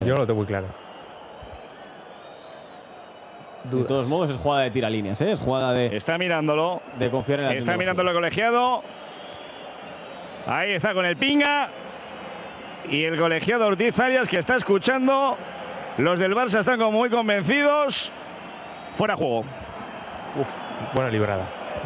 Yo no lo tengo muy claro. De todos modos, es jugada de tiralíneas, ¿eh? Es jugada de. Está mirándolo. De confiar en la Está mirándolo el colegiado. Ahí está con el pinga. Y el colegiado Ortiz Arias, que está escuchando. Los del Barça están como muy convencidos. Fuera juego. Buena librada.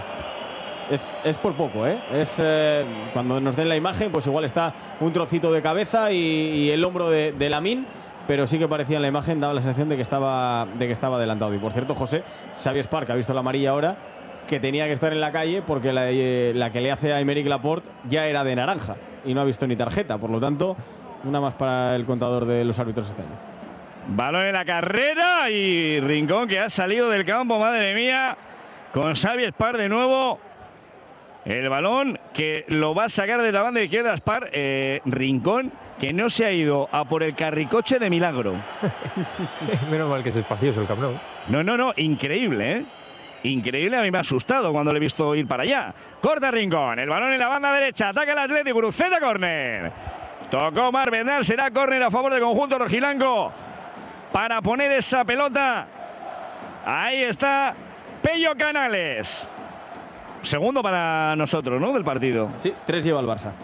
Es por poco, ¿eh? Cuando nos den la imagen, pues igual está un trocito de cabeza y el hombro de Lamine, pero sí que parecía en la imagen, daba la sensación de que estaba adelantado. Y por cierto, José, Xavi Esparc ha visto la amarilla ahora, que tenía que estar en la calle porque la que le hace a Aymeric Laporte ya era de naranja y no ha visto ni tarjeta. Por lo tanto, una más para el contador de los árbitros este año. Balón en la carrera y Rincón, que ha salido del campo, madre mía, con Xavi Esparc de nuevo. El balón que lo va a sacar de la banda izquierda Esparc. Rincón, que no se ha ido a por el carricoche de milagro. Menos mal que es espacioso el Camp Nou. No, increíble, ¿eh? Increíble, a mí me ha asustado cuando le he visto ir para allá. Corta Rincón, el balón en la banda derecha, ataca el Atlético, Bruceta, córner. Tocó Marc Bernal, será córner a favor del conjunto rojiblanco para poner esa pelota. Ahí está Pello Canales. Segundo para nosotros, ¿no? Del partido. Sí, 3 lleva el Barça.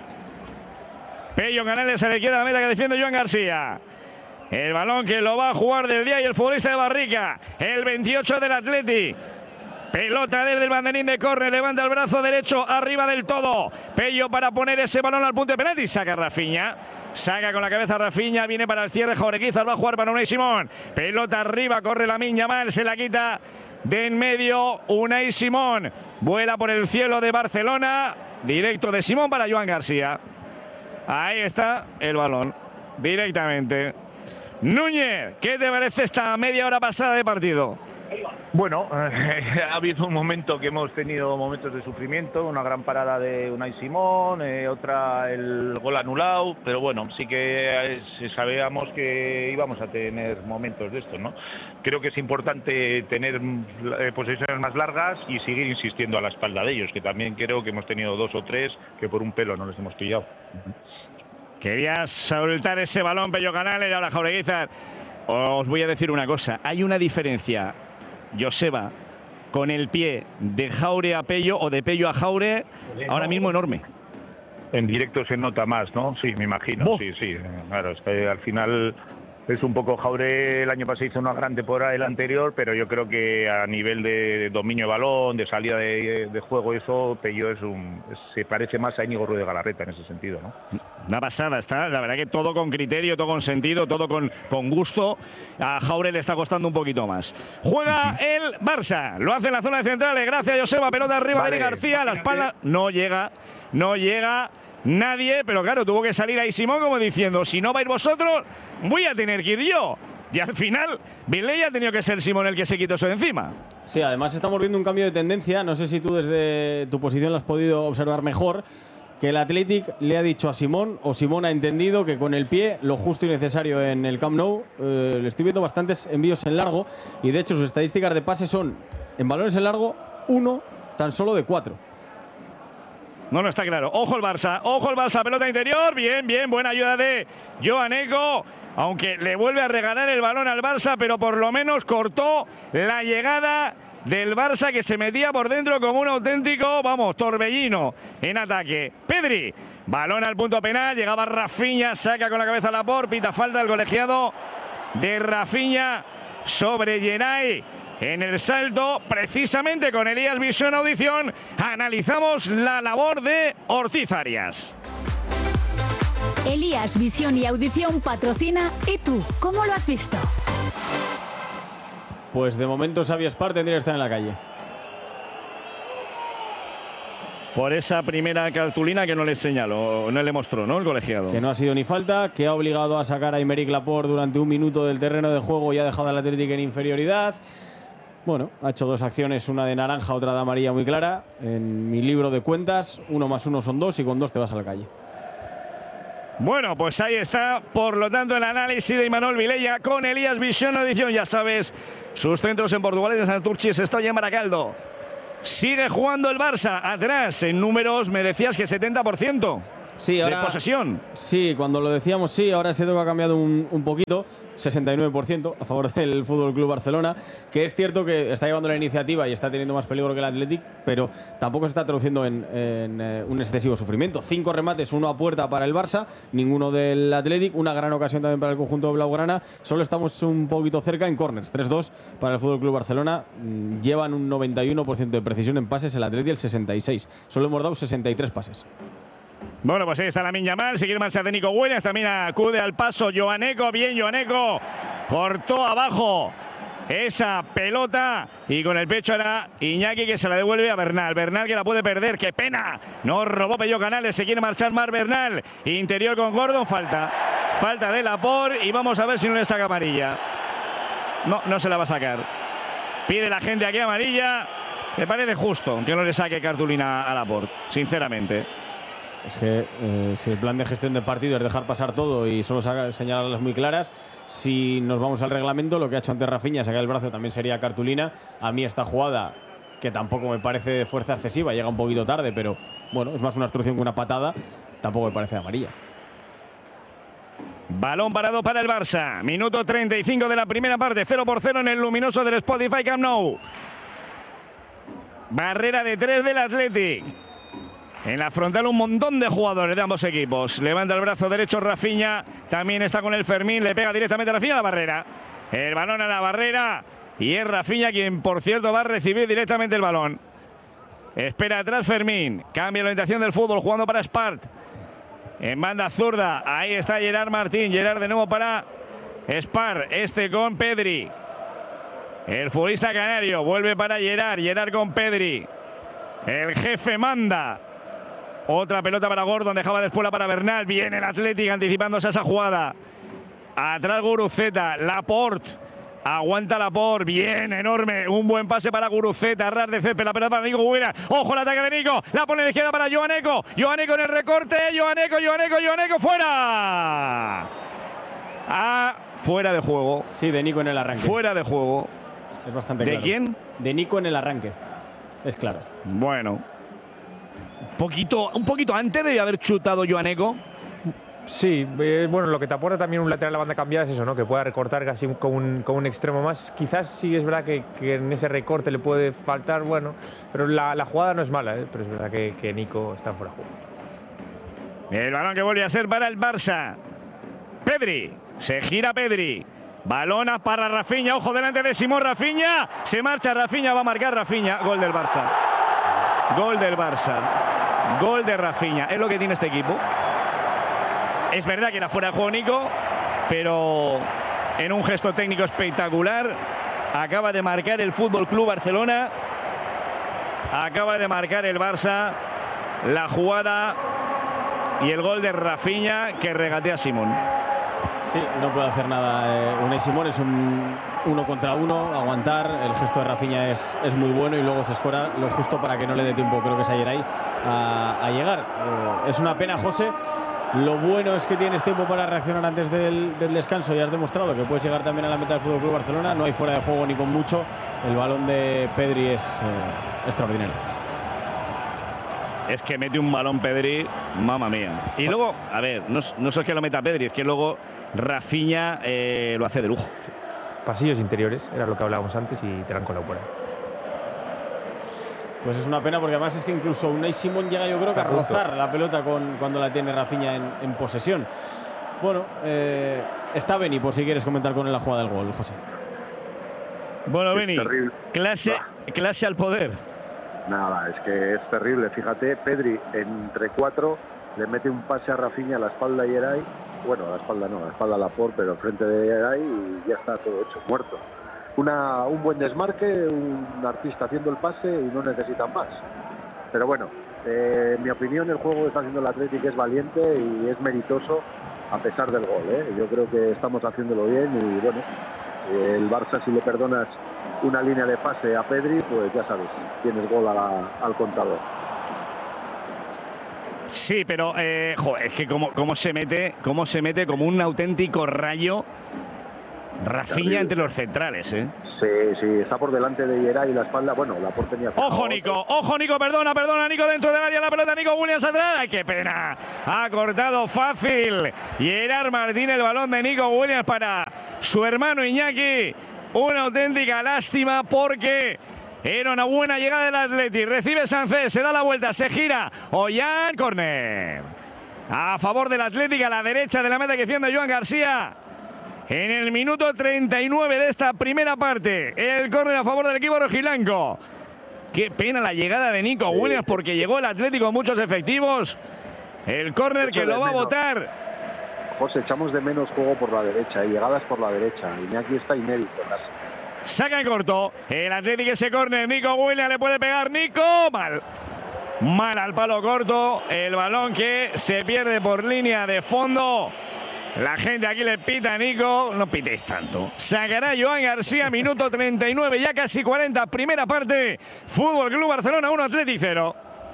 Pello Canales a la izquierda de la meta que defiende Joan García. El balón que lo va a jugar del día y el futbolista de Barrica. El 28 del Atleti. Pelota desde el banderín de córner. Levanta el brazo derecho arriba del todo. Pello para poner ese balón al punto de penalti. Saca Rafinha. Saca con la cabeza Rafinha. Viene para el cierre. Jaureguizar va a jugar para Unai Simón. Pelota arriba. Corre Lamine Yamal. Se la quita de en medio Unai Simón. Vuela por el cielo de Barcelona. Directo de Simón para Joan García. Ahí está el balón. Directamente. Núñez, ¿qué te parece esta media hora pasada de partido? Bueno, ha habido un momento que hemos tenido momentos de sufrimiento, una gran parada de Unai Simón, otra el gol anulado, pero bueno, sí que sabíamos que íbamos a tener momentos de esto, ¿no? Creo que es importante tener posiciones más largas y seguir insistiendo a la espalda de ellos, que también creo que hemos tenido 2 o 3 que por un pelo no les hemos pillado. Querías soltar ese balón, Pello Canales, y ahora Jaureguizar. Os voy a decir una cosa, hay una diferencia, Joseba, con el pie de Jaure a Pello o de Pello a Jaure, ahora mismo enorme. En directo se nota más, ¿no? Sí, me imagino. ¡Boh! Sí. Claro, es que al final es un poco Jaure. El año pasado hizo una gran temporada el anterior, pero yo creo que a nivel de dominio de balón, de salida de juego, eso, Pello se parece más a Íñigo Ruiz de Galarreta en ese sentido, ¿no? Una pasada está, la verdad que todo con criterio, todo con sentido, todo con gusto. A Jaure le está costando un poquito más. Juega el Barça, lo hace en la zona de centrales, gracias Joseba, pelota arriba de García, la espalda, no llega nadie, pero claro, tuvo que salir ahí Simón como diciendo, si no vais vosotros, voy a tener que ir yo. Y al final, Vilella ha tenido que ser Simón el que se quitó eso de encima. Sí, además estamos viendo un cambio de tendencia, no sé si tú desde tu posición lo has podido observar mejor, que el Athletic le ha dicho a Simón, o Simón ha entendido que con el pie, lo justo y necesario en el Camp Nou. Le estoy viendo bastantes envíos en largo y de hecho sus estadísticas de pase son, en balones en largo, 1 tan solo de 4. No, está claro. Ojo el Barça, pelota interior, bien, buena ayuda de Joan Eco, aunque le vuelve a regalar el balón al Barça, pero por lo menos cortó la llegada del Barça, que se metía por dentro como un auténtico, torbellino en ataque. Pedri, balón al punto penal, llegaba Rafinha, saca con la cabeza Laporte, pita falta del colegiado de Rafinha sobre Geray. En el salto, precisamente con Elías Visión Audición, analizamos la labor de Ortiz Arias. Elías Visión y Audición patrocina. ¿Y tú, cómo lo has visto? Pues de momento Xavi Esparc tendría que estar en la calle. Por esa primera cartulina que no le señaló, no le mostró, ¿no? El colegiado. Que no ha sido ni falta, que ha obligado a sacar a Aymeric Laporte durante un minuto del terreno de juego y ha dejado al Atlético en inferioridad. Bueno, ha hecho 2 acciones, una de naranja, otra de amarilla muy clara. En mi libro de cuentas, 1 más 1 son 2 y con 2 te vas a la calle. Bueno, pues ahí está, por lo tanto, el análisis de Imanol Vilella con Elías Visión Audición. Ya sabes, sus centros en Portugal y en Santurchi, Sestao y en Baracaldo. Sigue jugando el Barça atrás en números, me decías que 70%. Sí, ahora, de posesión. Sí, cuando lo decíamos, sí, ahora ese dato ha cambiado un poquito, 69% a favor del Fútbol Club Barcelona, que es cierto que está llevando la iniciativa y está teniendo más peligro que el Athletic, pero tampoco se está traduciendo en un excesivo sufrimiento. 5 remates, 1 a puerta para el Barça, ninguno del Athletic, una gran ocasión también para el conjunto blaugrana. Solo estamos un poquito cerca en corners, 3-2 para el Fútbol Club Barcelona. Llevan un 91% de precisión en pases, el Athletic el 66%. Solo hemos dado 63 pases. Bueno, pues ahí está Lamine Yamal, seguir marcha de Nico Williams, también acude al paso Joaneco, bien Joaneco, cortó abajo esa pelota y con el pecho era Iñaki que se la devuelve a Bernal. Bernal que la puede perder, qué pena, no robó Pello Canales, se quiere marchar Marc Bernal, interior con Gordon, falta de Laporte y vamos a ver si no le saca amarilla. No se la va a sacar, pide la gente aquí amarilla, me parece justo que no le saque cartulina a Laporte, sinceramente. Es que si el plan de gestión del partido es dejar pasar todo y solo señalarlas muy claras, si nos vamos al reglamento, lo que ha hecho antes Rafinha, sacar el brazo, también sería cartulina. A mí esta jugada, que tampoco me parece de fuerza excesiva, llega un poquito tarde, pero bueno, es más una obstrucción que una patada, tampoco me parece amarilla. Balón parado para el Barça, minuto 35 de la primera parte, 0-0 en el luminoso del Spotify Camp Nou. Barrera de 3 del Athletic. En la frontal un montón de jugadores de ambos equipos. Levanta el brazo derecho Rafinha. También está con el Fermín. Le pega directamente a Rafinha a la barrera. El balón a la barrera. Y es Rafinha quien, por cierto, va a recibir directamente el balón. Espera atrás Fermín. Cambia la orientación del fútbol jugando para Spart. En banda zurda. Ahí está Gerard Martín. Gerard de nuevo para Spart. Este con Pedri. El futbolista canario vuelve para Gerard. Gerard con Pedri. El jefe manda. Otra pelota para Gordon, dejaba después para Bernal. Viene el Athletic anticipándose a esa jugada. Atrás Guruceta, Laporte. Aguanta Laporte, bien, enorme. Un buen pase para Guruceta, ras de césped, la pelota para Nico Williams. Ojo el ataque de Nico, la pone a la izquierda para Joaneco. Joaneco en el recorte, Joaneco, fuera. Fuera de juego. Sí, de Nico en el arranque. Fuera de juego. Es bastante claro. ¿De quién? De Nico en el arranque. Es claro. Bueno. Un poquito antes de haber chutado Joaneco. Sí, bueno, lo que te aporta también un lateral a la banda cambiada es eso, ¿no? Que pueda recortar casi con un extremo más. Quizás sí es verdad que en ese recorte le puede faltar, bueno, pero la jugada no es mala, pero es verdad que Nico está fuera de juego. El balón que vuelve a ser para el Barça. Pedri, se gira Pedri. Balona para Rafinha, ojo delante de Simón Rafinha. Se marcha Rafinha, va a marcar Rafinha. Gol del Barça. Gol del Barça. Gol de Rafinha. Es lo que tiene este equipo. Es verdad que era fuera de juego Nico, pero en un gesto técnico espectacular acaba de marcar el Fútbol Club Barcelona. Acaba de marcar el Barça la jugada y el gol de Rafinha que regatea a Simón. Sí, no puede hacer nada. Unai Simón es un 1 contra 1, aguantar. El gesto de Rafinha es muy bueno y luego se escora lo justo para que no le dé tiempo, creo que es ayer ahí, a llegar. Es una pena, José. Lo bueno es que tienes tiempo para reaccionar antes del descanso y has demostrado que puedes llegar también a la meta del Fútbol Club Barcelona. No hay fuera de juego ni con mucho. El balón de Pedri es extraordinario. Es que mete un balón Pedri, mamma mía. Y luego, a ver, no es que lo meta Pedri, es que luego Rafinha lo hace de lujo. Pasillos interiores, era lo que hablábamos antes y te la han colado por ahí. Pues es una pena porque además es que incluso Unai Simón llega, yo creo, que a rozar la pelota cuando la tiene Rafinha en posesión. Bueno, está Beni, por si quieres comentar con él la jugada del gol, José. Bueno, Beni, clase al poder. Nada, es que es terrible. Fíjate, Pedri entre 4 le mete un pase a Rafinha a la espalda y Yeray. Bueno, a la espalda no, a la espalda a Laporte, pero frente de Yeray y ya está todo hecho, muerto. Un buen desmarque, un artista haciendo el pase y no necesitan más. Pero bueno, en mi opinión el juego que está haciendo el Athletic es valiente y es meritoso a pesar del gol. Yo creo que estamos haciéndolo bien y bueno, el Barça, si le perdonas una línea de pase a Pedri, pues ya sabes, tienes gol al contador. Sí, pero es que cómo se mete como un auténtico rayo Rafinha entre los centrales, ¿eh? Sí, está por delante de Yeray y la espalda. Bueno, la por tenía. Ojo, Nico, perdona, Nico dentro del área, la pelota, Nico Williams atrás. ¡Ay, qué pena! Ha cortado fácil Gerard Martín el balón de Nico Williams para su hermano Iñaki. Una auténtica lástima porque era una buena llegada del Atleti. Recibe Sánchez, se da la vuelta, se gira. Ollán, córner. A favor del Atleti, a la derecha de la meta que defiende Joan García. En el minuto 39 de esta primera parte, el córner a favor del equipo rojiblanco. Qué pena la llegada de Nico Williams porque llegó el Atlético con muchos efectivos. El córner que lo va a botar. José, echamos de menos juego por la derecha y llegadas por la derecha. Iñaki está inédito casi. Saca en corto. El Atlético ese córner. Nico Williams le puede pegar. Nico, mal al palo corto. El balón que se pierde por línea de fondo. La gente aquí le pita a Nico. No pitéis tanto. Sacará Joan García, minuto 39, ya casi 40. Primera parte. Fútbol Club Barcelona 1, Atleti 0.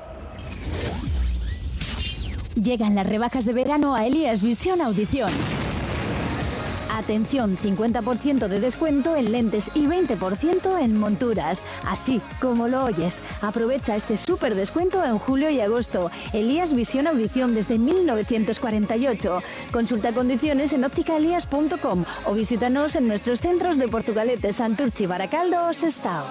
Llegan las rebajas de verano a Elías Visión Audición. Atención, 50% de descuento en lentes y 20% en monturas. Así como lo oyes. Aprovecha este súper descuento en julio y agosto. Elías Visión Audición desde 1948. Consulta condiciones en ópticaelías.com o visítanos en nuestros centros de Portugalete, Santurchi, Baracaldo o Sestao.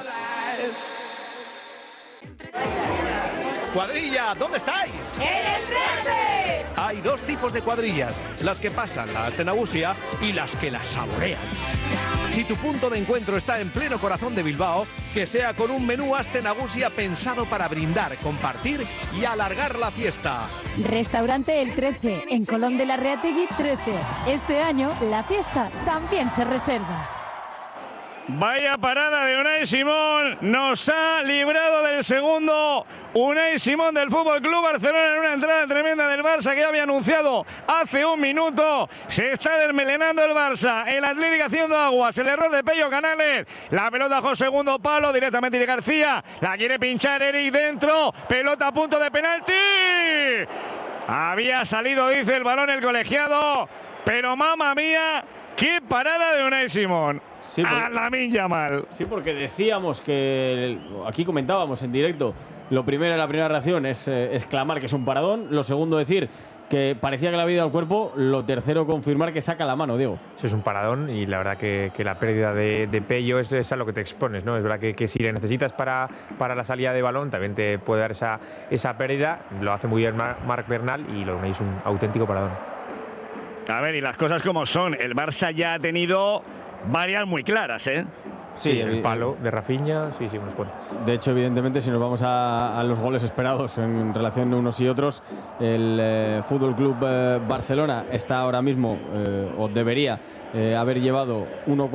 ¡Cuadrilla! ¿Dónde estáis? ¡En el 13! Hay dos tipos de cuadrillas, las que pasan la Astenagusia y las que la saborean. Si tu punto de encuentro está en pleno corazón de Bilbao, que sea con un menú Astenagusia pensado para brindar, compartir y alargar la fiesta. Restaurante El 13, en Colón de la Reategui 13. Este año, la fiesta también se reserva. Vaya parada de Unai Simón, nos ha librado del segundo. Unai Simón del Fútbol Club Barcelona en una entrada tremenda del Barça que ya había anunciado hace un minuto. Se está desmelenando el Barça, el Atlético haciendo aguas, el error de Pello Canales. La pelota bajo segundo palo, directamente de García. La quiere pinchar Eric dentro, pelota a punto de penalti. Había salido, dice el balón, el colegiado, pero mamma mía, qué parada de Unai Simón. Sí, a Lamine Yamal. Sí, porque decíamos que aquí comentábamos en directo, lo primero, la primera reacción es exclamar que es un paradón, lo segundo decir que parecía que le había ido al cuerpo, lo tercero confirmar que saca la mano, Diego. Eso es un paradón y la verdad que la pérdida de Pello es a lo que te expones, ¿no? Es verdad que si le necesitas para la salida de balón también te puede dar esa pérdida, lo hace muy bien Marc Bernal y lo es un auténtico paradón. A ver, y las cosas como son, el Barça ya ha tenido varias muy claras, ¿eh? Sí, el palo de Rafinha, sí, unas cuantas. De hecho, evidentemente, si nos vamos a los goles esperados en relación de unos y otros, el Fútbol Club Barcelona está ahora mismo, o debería haber llevado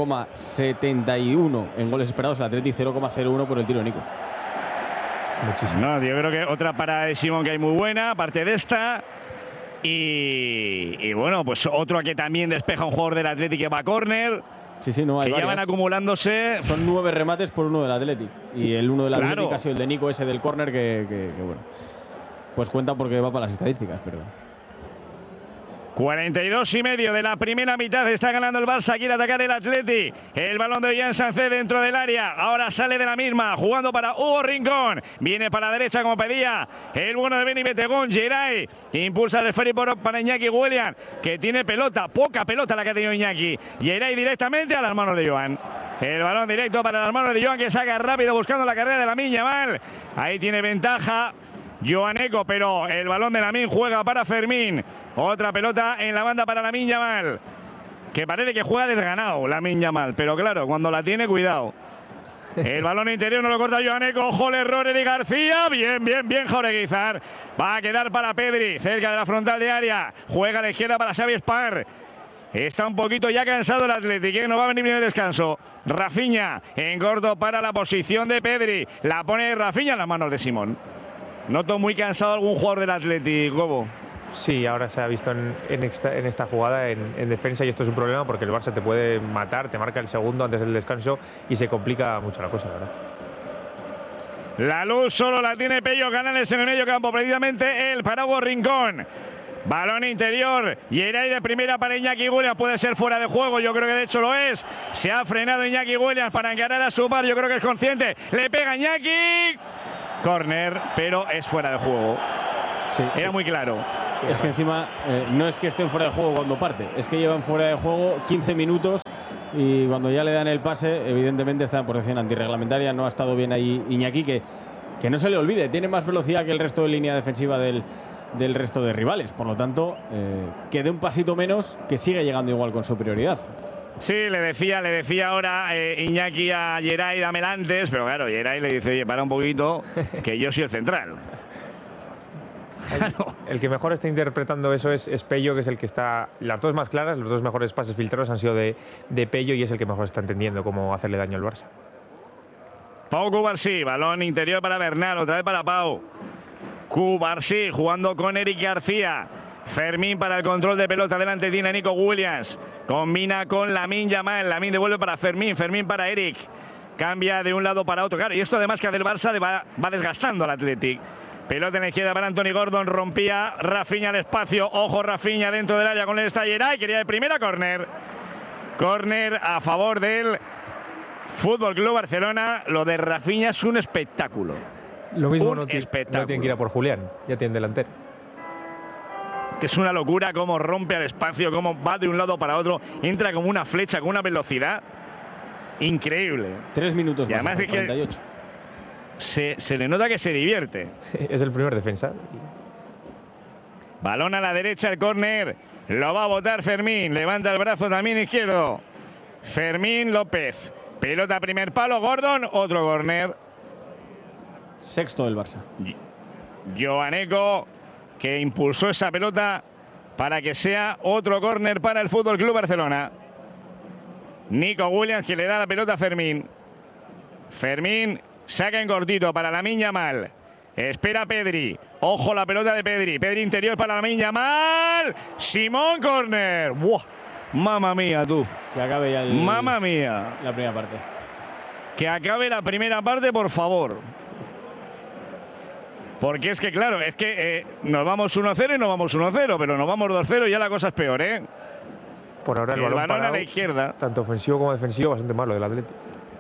1,71 en goles esperados, el Atleti 0,01 por el tiro de Nico. Muchísimo. No, yo creo que otra para de Simón que hay muy buena, aparte de esta. Y bueno, pues otro que también despeja un jugador del Atleti que va a córner. Sí, no, hay que ya van acumulándose. Son 9 remates por uno del Athletic. Y el uno del Athletic claro. ha sido el de Nico, ese del córner, que bueno, pues cuenta porque va para las estadísticas, pero 42,5 de la primera mitad. Está ganando el Barça. Quiere atacar el Atleti. El balón de Ollán Sánchez dentro del área. Ahora sale de la misma. Jugando para Hugo Rincón. Viene para la derecha como pedía el bueno de Beni Betegón. Geray impulsa el esférico para Iñaki Williams, que tiene pelota. Poca pelota la que ha tenido Iñaki. Geray directamente a las manos de Joan. El balón directo para las manos de Joan, que saca rápido buscando la carrera de Lamine Yamal. Ahí tiene ventaja Joaneco, pero el balón de Lamine juega para Fermín. Otra pelota en la banda para Lamine Yamal, que parece que juega desganado Lamine Yamal, pero claro, cuando la tiene, cuidado. El balón interior no lo corta Joaneco. Ojo el error, Eric García. Bien, Jorge Guizar. Va a quedar para Pedri, cerca de la frontal de área. Juega a la izquierda para Xavi Spar. Está un poquito ya cansado el Atlético, que no va a venir bien el descanso. Rafinha en corto para la posición de Pedri. La pone Rafinha en las manos de Simón. Noto muy cansado algún jugador del Atleti, Gobo. Sí, ahora se ha visto en esta jugada en defensa, y esto es un problema porque el Barça te puede matar, te marca el segundo antes del descanso y se complica mucho la cosa, la verdad. La luz solo la tiene Pello Canales en el medio campo, precisamente el para Hugo Rincón. Balón interior. Yeray de primera para Iñaki Williams. Puede ser fuera de juego. Yo creo que de hecho lo es. Se ha frenado Iñaki Williams para encarar a su par. Yo creo que es consciente. Le pega Iñaki. Córner, pero es fuera de juego. Sí, Era muy claro. Sí, es que encima no es que estén fuera de juego cuando parte. Es que llevan fuera de juego 15 minutos. Y cuando ya le dan el pase, evidentemente está en posición antirreglamentaria. No ha estado bien ahí Iñaki, que no se le olvide. Tiene más velocidad que el resto de línea defensiva del resto de rivales. Por lo tanto, que dé un pasito menos, que sigue llegando igual con superioridad. Sí, le decía ahora Iñaki a Yeray, dámela antes, pero claro, Yeray le dice, oye, para un poquito, que yo soy el central. El que mejor está interpretando eso es Pello, que es el que está... Las dos más claras, los dos mejores pases filtrados han sido de Pello y es el que mejor está entendiendo cómo hacerle daño al Barça. Pau Cubarsí, balón interior para Bernal, otra vez para Pau. Cubarsí jugando con Eric García. Fermín para el control de pelota, delante tiene Nico Williams. Combina con Lamine Yamal, Lamine devuelve para Fermín, Fermín para Eric. Cambia de un lado para otro, claro, y esto además que hace el Barça va desgastando al Athletic. Pelota en la izquierda para Anthony Gordon, rompía Rafinha al espacio, ojo Rafinha dentro del área con el estallera y quería de primera córner. Córner a favor del Fútbol Club Barcelona. Lo de Rafinha es un espectáculo. Lo mismo no tienen que ir a por Julián, ya tienen delantero. Que es una locura cómo rompe al espacio, cómo va de un lado para otro, entra como una flecha con una velocidad increíble. 3 minutos y más, además es 48. Que se le nota que se divierte. Sí, es el primer defensa. Balón a la derecha, el córner. Lo va a botar Fermín. Levanta el brazo también izquierdo. Fermín López. Pelota primer palo, Gordon. Otro córner. Sexto del Barça. Joaneco, que impulsó esa pelota para que sea otro córner para el Fútbol Club Barcelona. Nico Williams, que le da la pelota a Fermín. Fermín saca en cortito para Lamine Yamal. Espera Pedri. Ojo la pelota de Pedri. Pedri interior para Lamine Yamal. Simón, córner. ¡Buah! Mamma mía, tú. Que acabe ya Mamma mía. La primera parte. Que acabe la primera parte, por favor. Porque es que, claro, es que nos vamos 1-0 y nos vamos 1-0, pero nos vamos 2-0 y ya la cosa es peor, ¿eh? Por ahora el balón balón parado, a la izquierda. Tanto ofensivo como defensivo, bastante malo del Atlético.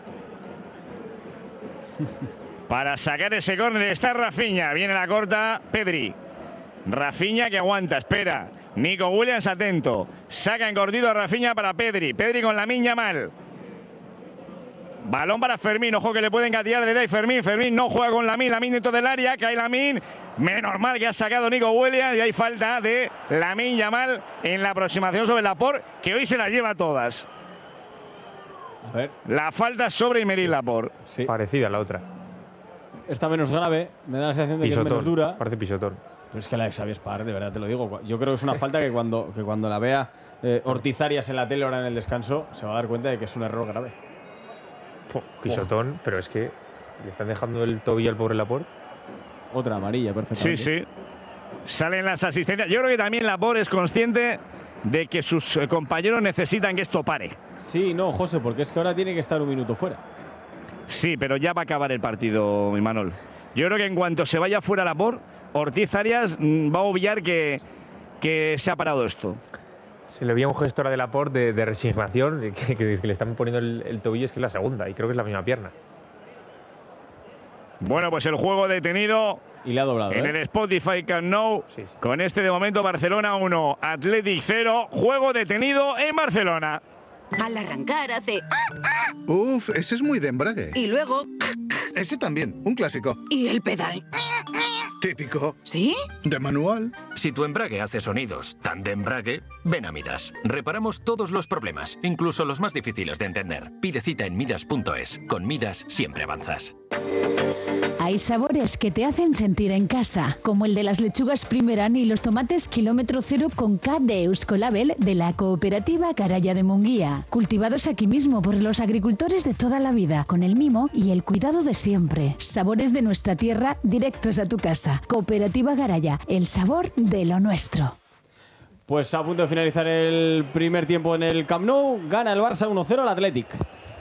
Para sacar ese córner está Rafinha. Viene la corta, Pedri. Rafinha que aguanta, espera. Nico Williams atento. Saca en cortito a Rafinha para Pedri. Pedri con Lamine Yamal. Balón para Fermín. Ojo que le pueden gatillar desde ahí Fermín. Fermín no juega con Lamine. Lamine dentro del área. Cae Lamine. Menos mal que ha sacado Nico Williams. Y hay falta de Lamine Yamal en la aproximación sobre Laporte, que hoy se las lleva todas. A ver. La falta sobre Aymeric Laporte. Sí. Parecida a la otra. Esta menos grave. Me da la sensación de pisotón, que es menos dura. Parece pisotón. Pero es que la de Xavi Espar, de verdad te lo digo. Yo creo que es una falta que cuando la vea Ortiz Arias en la tele ahora en el descanso, se va a dar cuenta de que es un error grave. Pisotón, pero es que le están dejando el tobillo al pobre Laporte. Otra amarilla, perfectamente. Sí, sí. Salen las asistencias. Yo creo que también Laporte es consciente de que sus compañeros necesitan que esto pare. Sí, no, José, porque es que ahora tiene que estar un minuto fuera. Sí, pero ya va a acabar el partido, mi Manol. Yo creo que en cuanto se vaya fuera Laporte, Ortiz Arias va a obviar que se ha parado esto. Se le veía un gesto ahora de Laporte de resignación, que le están poniendo el tobillo, es que es la segunda, y creo que es la misma pierna. Bueno, pues el juego detenido. Y le ha doblado. En el Spotify Camp Nou. Sí. Con este de momento Barcelona 1, Athletic 0. Juego detenido en Barcelona. Al arrancar hace... Uf, ese es muy de embrague. Y luego... Ese también, un clásico. Y el pedal. Típico. ¿Sí? De manual. Si tu embrague hace sonidos tan de embrague, ven a Midas. Reparamos todos los problemas, incluso los más difíciles de entender. Pide cita en Midas.es. Con Midas siempre avanzas. Hay sabores que te hacen sentir en casa, como el de las lechugas Primeran y los tomates kilómetro cero con K de Euskolabel de la cooperativa Garaya de Munguía. Cultivados aquí mismo por los agricultores de toda la vida, con el mimo y el cuidado de siempre. Sabores de nuestra tierra directos a tu casa. Cooperativa Garaya, el sabor de lo nuestro. Pues a punto de finalizar el primer tiempo en el Camp Nou, gana el Barça 1-0 al Athletic.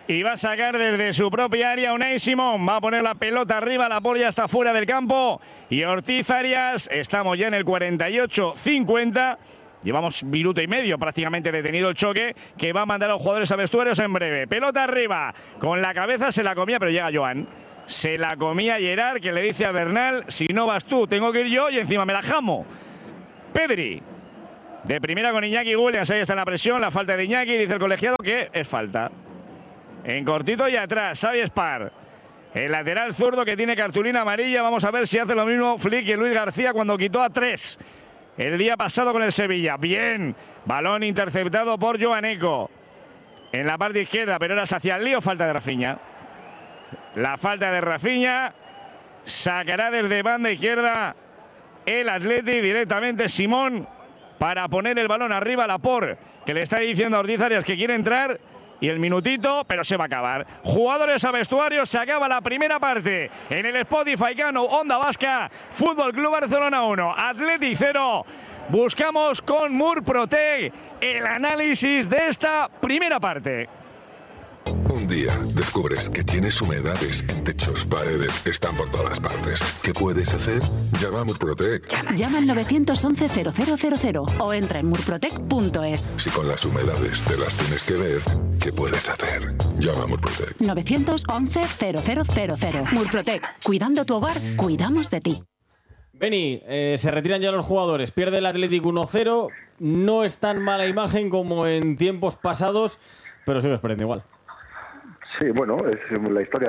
Y va a sacar desde su propia área Unai Simón. Va a poner la pelota arriba, la Laporte ya está fuera del campo. Y Ortiz Arias, estamos ya en el 48-50. Llevamos minuto y medio prácticamente detenido el choque, que va a mandar a los jugadores a vestuarios en breve. Pelota arriba, con la cabeza se la comía, pero llega Joan. Se la comía Gerard, que le dice a Bernal, si no vas tú, tengo que ir yo, y encima me la jamo. Pedri, de primera con Iñaki Williams, ahí está la presión, la falta de Iñaki, dice el colegiado que es falta. En cortito y atrás, Xavi Espar. El lateral zurdo que tiene cartulina amarilla, vamos a ver si hace lo mismo Flick y Luis García cuando quitó a 3. El día pasado con el Sevilla. Bien. Balón interceptado por Joaneco. En la parte izquierda, pero ahora hacia el lío. Falta de Rafinha. La falta de Rafinha. Sacará desde banda izquierda el Atleti directamente Simón para poner el balón arriba a Laporte, que le está diciendo a Ortiz Arias que quiere entrar. Y el minutito, pero se va a acabar. Jugadores a vestuario, se acaba la primera parte. En el Spotify Cano, Onda Vasca, Fútbol Club Barcelona 1, Atleti 0. Buscamos con Murprotec el análisis de esta primera parte. Un día descubres que tienes humedades en techos, paredes, están por todas partes. ¿Qué puedes hacer? Llama a Murprotec. Llama al 911-0000 o entra en murprotec.es. Si con las humedades te las tienes que ver, ¿qué puedes hacer? Llama a Murprotec. 911-0000. Murprotec. Cuidando tu hogar, cuidamos de ti. Beni, se retiran ya los jugadores. Pierde el Atlético 1-0. No es tan mala imagen como en tiempos pasados, pero sigue perdiendo igual. Sí, bueno, es la historia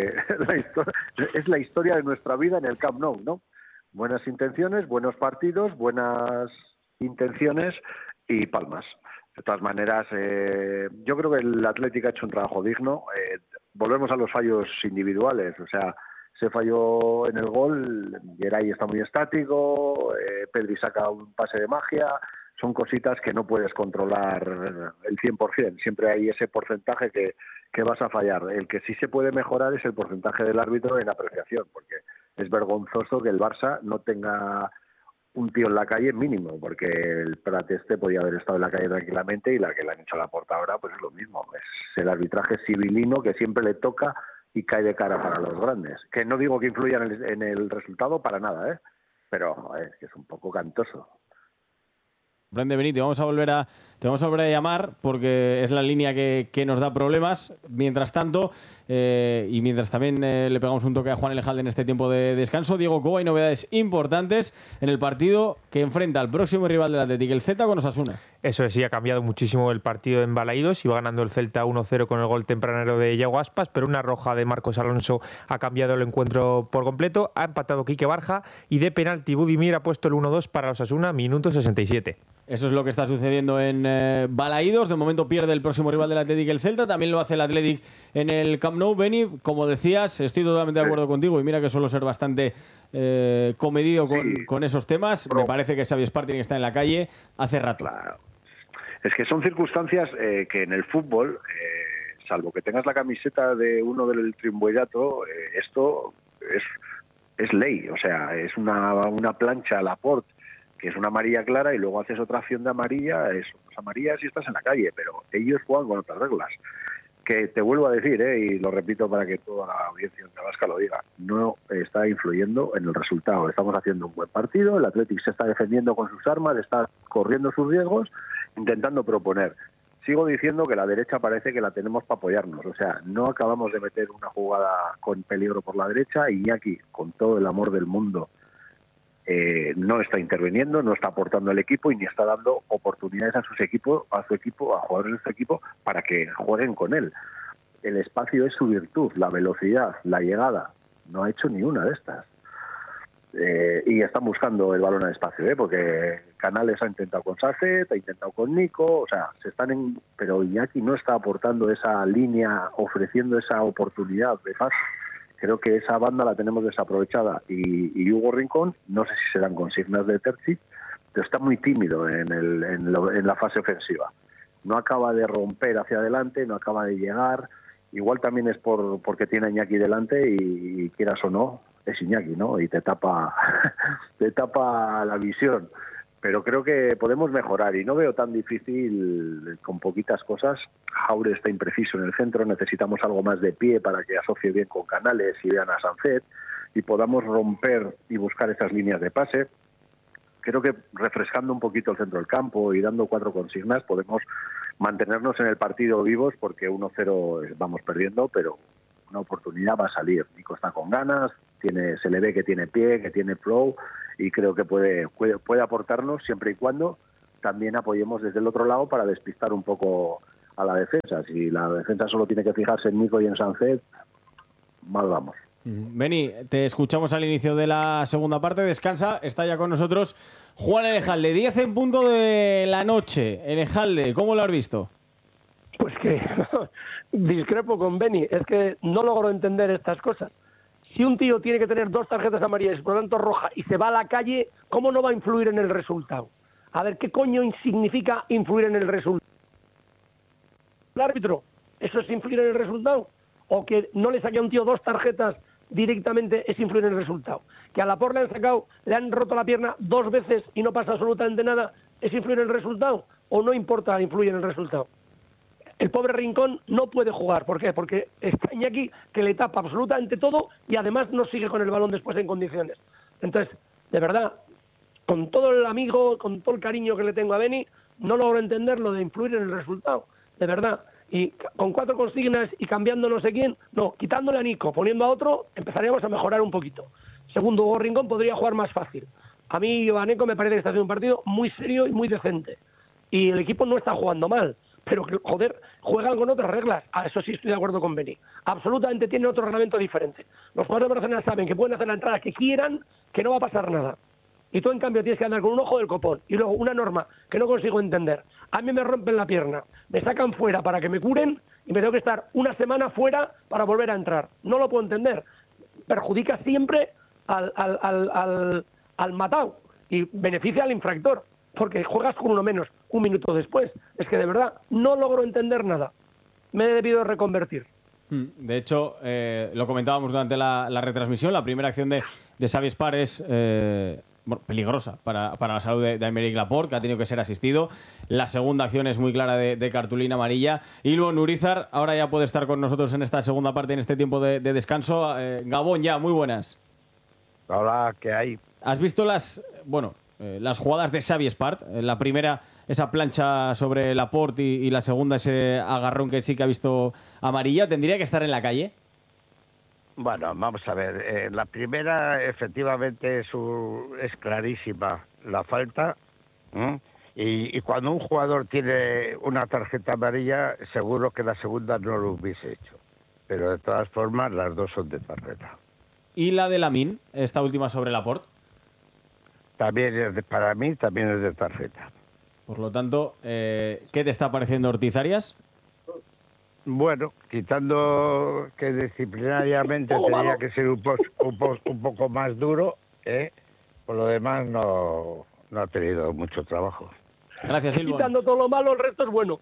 es la historia de nuestra vida en el Camp Nou, ¿no? Buenas intenciones, buenos partidos, buenas intenciones y palmas. De todas maneras, yo creo que el Atlético ha hecho un trabajo digno. Volvemos a los fallos individuales, o sea, se falló en el gol, Geray está muy estático, Pedri saca un pase de magia. Son cositas que no puedes controlar el 100%. Siempre hay ese porcentaje que vas a fallar. El que sí se puede mejorar es el porcentaje del árbitro en apreciación, porque es vergonzoso que el Barça no tenga un tío en la calle mínimo, porque el Prat podía haber estado en la calle tranquilamente y la que le han hecho a Laporte ahora pues es lo mismo. Es el arbitraje civilino que siempre le toca y cae de cara para los grandes. Que no digo que influya en el resultado para nada, pero es que es un poco cantoso. Prende, Benito, te vamos a volver a llamar porque es la línea que nos da problemas. Mientras tanto, y mientras también le pegamos un toque a Juan Elejalde en este tiempo de descanso, Diego Cobo, hay novedades importantes en el partido que enfrenta al próximo rival del Atlético, el Celta, con Osasuna. Eso es, sí, ha cambiado muchísimo el partido en Balaídos. Iba ganando el Celta 1-0 con el gol tempranero de Iago Aspas, pero una roja de Marcos Alonso ha cambiado el encuentro por completo. Ha empatado Quique Barja y de penalti Budimir ha puesto el 1-2 para Osasuna, minuto 67. Eso es lo que está sucediendo en Balaídos. De momento pierde el próximo rival del Atlético, el Celta. También lo hace el Atlético en el Camp Nou. Beni, como decías, estoy totalmente de acuerdo contigo y mira que suelo ser bastante comedido con esos temas. Me parece que Xavi Espar tiene que estar en la calle hace rato. Claro. Es que son circunstancias que en el fútbol, salvo que tengas la camiseta de uno del Triunvirato, esto es ley. O sea, es una plancha a Laporte, que es una amarilla clara, y luego haces otra acción de amarilla, es amarillas y estás en la calle, pero ellos juegan con otras reglas. Que te vuelvo a decir, y lo repito para que toda la audiencia de Vasca lo diga, no está influyendo en el resultado. Estamos haciendo un buen partido, el Athletic se está defendiendo con sus armas, está corriendo sus riesgos, intentando proponer. Sigo diciendo que la derecha parece que la tenemos para apoyarnos, o sea, no acabamos de meter una jugada con peligro por la derecha, Iñaki, con todo el amor del mundo, no está interviniendo, no está aportando al equipo y ni está dando oportunidades a su equipo, a jugadores de su equipo para que jueguen con él. El espacio es su virtud, la velocidad, la llegada. No ha hecho ni una de estas. Y están buscando el balón al espacio, porque Canales ha intentado con Sacet, ha intentado con Nico, o sea, pero Iñaki no está aportando esa línea, ofreciendo esa oportunidad de pase. Creo que esa banda la tenemos desaprovechada y Hugo Rincón, no sé si serán consignas de Terzic, pero está muy tímido en la fase ofensiva. No acaba de romper hacia adelante, no acaba de llegar. Igual también es porque tiene a Iñaki delante y quieras o no, es Iñaki, ¿no? Y te tapa la visión. pero creo que podemos mejorar y no veo tan difícil con poquitas cosas. Jaure está impreciso en el centro, necesitamos algo más de pie para que asocie bien con Canales y vean a Sancet y podamos romper y buscar esas líneas de pase. Creo que refrescando un poquito el centro del campo y dando 4 consignas podemos mantenernos en el partido vivos, porque 1-0 vamos perdiendo, pero una oportunidad va a salir. Nico está con ganas, se le ve que tiene pie, que tiene flow, y creo que puede aportarnos siempre y cuando también apoyemos desde el otro lado para despistar un poco a la defensa. Si la defensa solo tiene que fijarse en Nico y en Sancet, mal vamos. Beni, te escuchamos al inicio de la segunda parte. Descansa, está ya con nosotros Juan Elejalde. 10 en punto de la noche. Elejalde, ¿cómo lo has visto? Pues que discrepo con Beni. Es que no logro entender estas cosas. Si un tío tiene que tener 2 tarjetas amarillas y por lo tanto roja y se va a la calle, ¿cómo no va a influir en el resultado? A ver, ¿qué coño significa influir en el resultado? ¿El árbitro? ¿Eso es influir en el resultado? ¿O que no le saque a un tío 2 tarjetas directamente es influir en el resultado? Que a Laporte le han roto la pierna 2 veces y no pasa absolutamente nada, ¿es influir en el resultado? ¿O no importa influir en el resultado? El pobre Rincón no puede jugar. ¿Por qué? Porque está Iñaki que le tapa absolutamente todo y además no sigue con el balón después en condiciones. Entonces, de verdad, con todo el amigo, con todo el cariño que le tengo a Beni, no logro entender lo de influir en el resultado. De verdad. Y con 4 consignas y cambiando no sé quién, no, quitándole a Nico, poniendo a otro, empezaríamos a mejorar un poquito. Segundo, Hugo Rincón podría jugar más fácil. A mí, Baneco, me parece que está haciendo un partido muy serio y muy decente. Y el equipo no está jugando mal. Pero, joder, juegan con otras reglas. Eso sí estoy de acuerdo con Beni. Absolutamente tienen otro reglamento diferente. Los jugadores de Barcelona saben que pueden hacer la entrada que quieran, que no va a pasar nada. Y tú, en cambio, tienes que andar con un ojo del copón. Y luego, una norma que no consigo entender. A mí me rompen la pierna, me sacan fuera para que me curen y me tengo que estar una semana fuera para volver a entrar. No lo puedo entender. Perjudica siempre al matado y beneficia al infractor, porque juegas con uno menos un minuto después. Es que de verdad no logro entender nada. Me he debido reconvertir. De hecho, lo comentábamos durante la retransmisión, la primera acción de Xavi Espar es peligrosa para la salud de Aymeric Laporte, que ha tenido que ser asistido. La segunda acción es muy clara de cartulina amarilla. Ilvon Urizar ahora ya puede estar con nosotros en esta segunda parte, en este tiempo de descanso. Gabón, ya, muy buenas. Hola, ¿qué hay? ¿Has visto las jugadas de Xavi Espart? La primera, esa plancha sobre Laporte y la segunda, ese agarrón que sí que ha visto amarilla. ¿Tendría que estar en la calle? Bueno, vamos a ver. La primera, efectivamente, es clarísima la falta. Y cuando un jugador tiene una tarjeta amarilla, seguro que la segunda no lo hubiese hecho. Pero de todas formas, las dos son de tarjeta. ¿Y la de Lamine, esta última sobre Laporte? También para mí, también es de tarjeta. Por lo tanto, ¿qué te está pareciendo Ortiz Arias? Bueno, quitando que disciplinariamente tenía que ser un poco más duro, por lo demás no ha tenido mucho trabajo. Gracias, Ilvon. Quitando todo lo malo, el resto es bueno.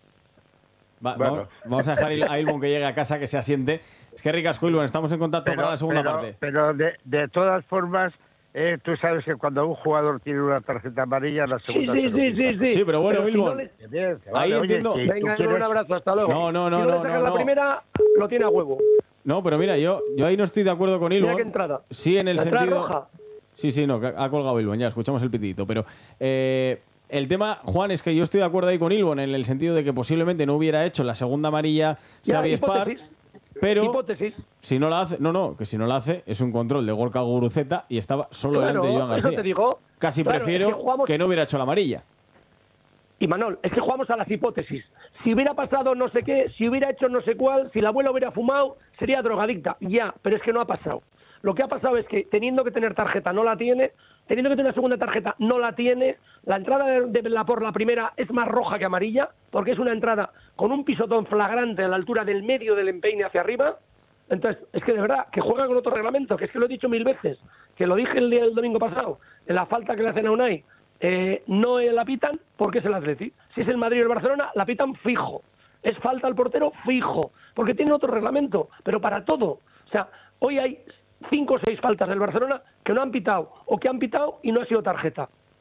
Vamos a dejar a Ilvon que llegue a casa, que se asiente. Es que ricasco, Ilvon, estamos en contacto para la segunda parte. Pero de todas formas, tú sabes que cuando un jugador tiene una tarjeta amarilla, la segunda Sí. Sí, pero bueno, Ilvon, ahí entiendo. Venga, un abrazo, hasta luego. No. La primera lo tiene a huevo. No, pero mira, yo ahí no estoy de acuerdo con Ilvon. Mira qué entrada. Sí, en el la sentido... roja. Sí, no, ha colgado Ilvon, ya escuchamos el pitidito, pero... el tema, Juan, es que yo estoy de acuerdo ahí con Ilvon en el sentido de que posiblemente no hubiera hecho la segunda amarilla Xavi Espar, pero hipótesis. Si no la hace, que si no la hace es un control de Gorka Guruceta y estaba solo delante de Joan García. Eso te digo. Casi prefiero que no hubiera hecho la amarilla. Y Manol, es que jugamos a las hipótesis. Si hubiera pasado no sé qué, si hubiera hecho no sé cuál, si la abuela hubiera fumado, sería drogadicta. Ya, pero es que no ha pasado. Lo que ha pasado es que teniendo que tener tarjeta no la tiene, teniendo que tener una segunda tarjeta no la tiene. La entrada de Laporte, la primera, es más roja que amarilla, porque es una entrada con un pisotón flagrante a la altura del medio del empeine hacia arriba. Entonces, es que de verdad, que juega con otro reglamento, que es que lo he dicho 1000 veces, que lo dije el domingo pasado, en la falta que le hacen a Unai, no la pitan porque es el Atleti. Si es el Madrid o el Barcelona, la pitan fijo. Es falta al portero fijo, porque tiene otro reglamento, pero para todo. O sea, hoy hay 5 o 6 faltas del Barcelona que no han pitado o que han pitado y no ha sido tarjeta.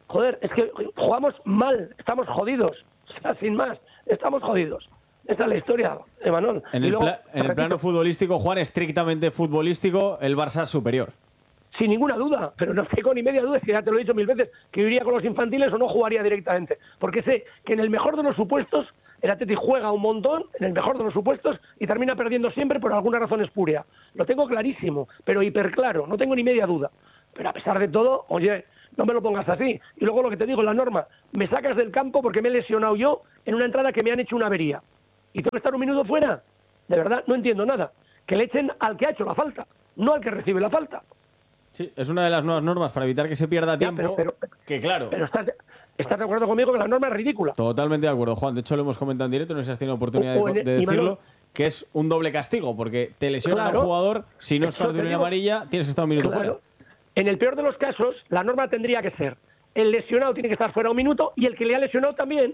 joder, es que jugamos mal, estamos jodidos. O sea, sin más, estamos jodidos. Esta es la historia, Emanuel. En el plano futbolístico, Juan, estrictamente futbolístico, el Barça es superior. Sin ninguna duda, pero no tengo ni media duda, es que ya te lo he dicho 1000 veces, que iría con los infantiles o no jugaría directamente. Porque sé que en el mejor de los supuestos, el Atleti juega un montón, en el mejor de los supuestos, y termina perdiendo siempre por alguna razón espuria. Lo tengo clarísimo, pero hiperclaro, no tengo ni media duda. Pero a pesar de todo, oye, no me lo pongas así. Y luego lo que te digo, la norma, me sacas del campo porque me he lesionado yo en una entrada que me han hecho una avería. ¿Y tengo que estar un minuto fuera? De verdad, no entiendo nada. Que le echen al que ha hecho la falta, no al que recibe la falta. Sí, es una de las nuevas normas para evitar que se pierda tiempo. Que claro. Pero estás de acuerdo conmigo que la norma es ridícula. Totalmente de acuerdo, Juan. De hecho, lo hemos comentado en directo, no sé si has tenido oportunidad de decirlo, que es un doble castigo, porque te lesiona a un jugador, si no es cartulina amarilla, tienes que estar un minuto fuera. En el peor de los casos, la norma tendría que ser: el lesionado tiene que estar fuera un minuto y el que le ha lesionado también.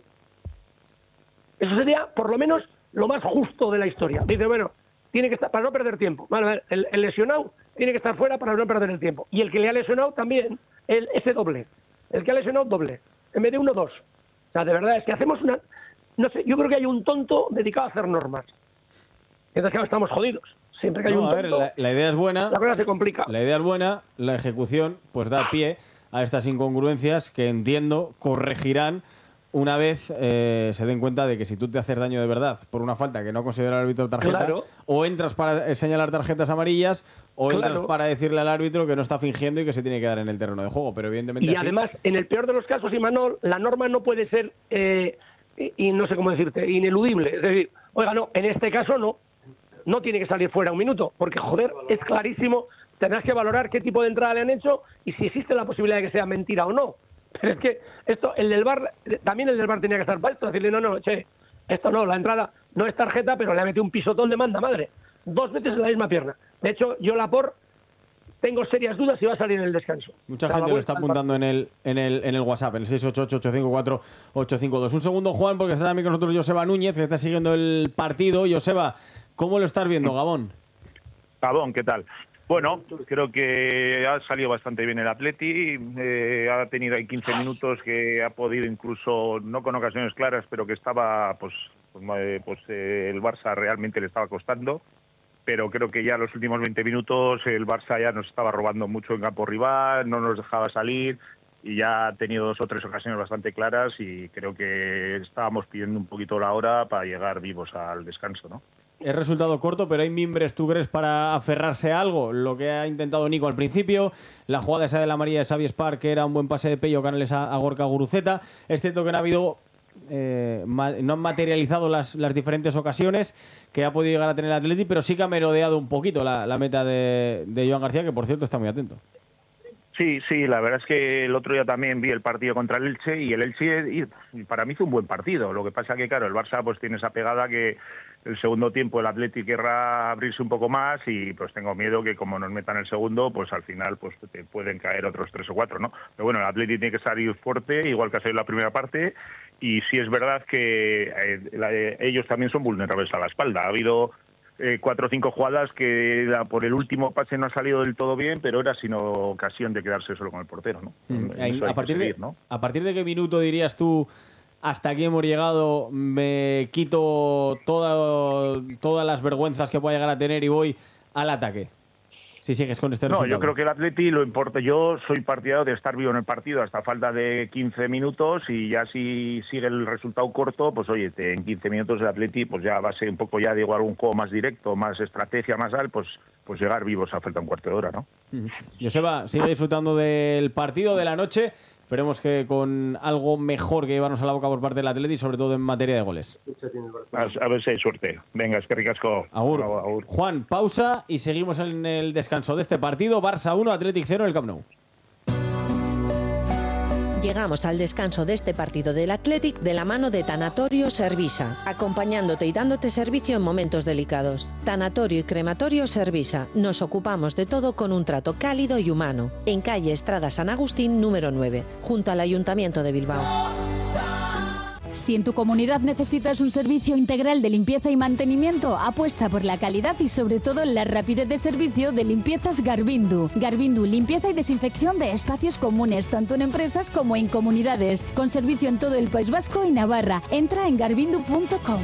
Eso sería, por lo menos, lo más justo de la historia. Dice, bueno, tiene que estar para no perder tiempo. Vale, el lesionado tiene que estar fuera para no perder el tiempo. Y el que le ha lesionado también, ese doble. El que ha lesionado doble. En vez de 1-2. O sea, de verdad, es que hacemos una... No sé, yo creo que hay un tonto dedicado a hacer normas. Entonces, claro, estamos jodidos. Siempre que hay un tonto... La idea es buena. La cosa se complica. La idea es buena, la ejecución pues da pie a estas incongruencias que entiendo corregirán una vez se den cuenta de que si tú te haces daño de verdad por una falta que no considera el árbitro tarjeta, o entras para señalar tarjetas amarillas, o entras para decirle al árbitro que no está fingiendo y que se tiene que dar en el terreno de juego. Pero evidentemente y además, en el peor de los casos, Imanol, la norma no puede ser, y no sé cómo decirte, ineludible. Es decir, oiga, no, en este caso no tiene que salir fuera un minuto, porque, joder, es clarísimo, tendrás que valorar qué tipo de entrada le han hecho y si existe la posibilidad de que sea mentira o no. Pero es que el del VAR, también el del VAR tenía que estar para esto, decirle, no, esto no, la entrada no es tarjeta, pero le ha metido un pisotón de manda madre. 2 veces en la misma pierna. De hecho, yo Laporte tengo serias dudas si va a salir en el descanso. Mucha gente lo está apuntando en el WhatsApp, en el 688-854-852. Un segundo, Juan, porque está también con nosotros Joseba Núñez, que está siguiendo el partido. Joseba, ¿cómo lo estás viendo, Gabón? Gabón, ¿qué tal? Bueno, creo que ha salido bastante bien el Atleti, ha tenido ahí 15 minutos que ha podido incluso, no con ocasiones claras, pero que estaba, el Barça realmente le estaba costando, pero creo que ya los últimos 20 minutos el Barça ya nos estaba robando mucho en campo rival, no nos dejaba salir y ya ha tenido 2 o 3 ocasiones bastante claras y creo que estábamos pidiendo un poquito la hora para llegar vivos al descanso, ¿no? Es resultado corto, pero hay mimbres, ¿tú crees, para aferrarse a algo? Lo que ha intentado Nico al principio, la jugada esa de la amarilla de Xavi Espar, que era un buen pase de Pello Canales a Gorka Guruceta. Es cierto que no ha habido, no han materializado las diferentes ocasiones que ha podido llegar a tener el Atleti, pero sí que ha merodeado un poquito la meta de Joan García, que por cierto está muy atento. Sí, la verdad es que el otro día también vi el partido contra el Elche y el Elche para mí hizo un buen partido. Lo que pasa que, claro, el Barça pues tiene esa pegada que el segundo tiempo el Atleti querrá abrirse un poco más y pues tengo miedo que como nos metan el segundo, pues al final pues te pueden caer otros 3 o 4, ¿no? Pero bueno, el Atleti tiene que salir fuerte, igual que ha salido la primera parte, y sí es verdad que ellos también son vulnerables a la espalda. Ha habido 4 o 5 jugadas que por el último pase no ha salido del todo bien, pero era sin ocasión de quedarse solo con el portero, ¿no? A partir de qué minuto dirías tú, hasta aquí hemos llegado, me quito todas las vergüenzas que pueda llegar a tener y voy al ataque? Si sigues con este resultado. No, yo creo que el Atleti lo importa. Yo soy partidario de estar vivo en el partido hasta falta de 15 minutos y ya si sigue el resultado corto, pues oye, en 15 minutos el Atleti pues ya va a ser un poco ya, digo, algún juego más directo, más estrategia, más al, pues llegar vivos a falta un cuarto de hora, ¿no? Joseba, sigue disfrutando del partido de la noche. Esperemos que con algo mejor que llevarnos a la boca por parte del Atleti, sobre todo en materia de goles. A ver si hay suerte. Venga, es que ricasco. Agur. Juan, pausa y seguimos en el descanso de este partido. Barça 1, Athletic 0 en el Camp Nou. Llegamos al descanso de este partido del Athletic de la mano de Tanatorio Servisa, acompañándote y dándote servicio en momentos delicados. Tanatorio y Crematorio Servisa. Nos ocupamos de todo con un trato cálido y humano. En calle Estrada San Agustín, número 9, junto al Ayuntamiento de Bilbao. Si en tu comunidad necesitas un servicio integral de limpieza y mantenimiento, apuesta por la calidad y sobre todo la rapidez de servicio de Limpiezas Garbindu. Garbindu, limpieza y desinfección de espacios comunes, tanto en empresas como en comunidades, con servicio en todo el País Vasco y Navarra. Entra en garbindu.com.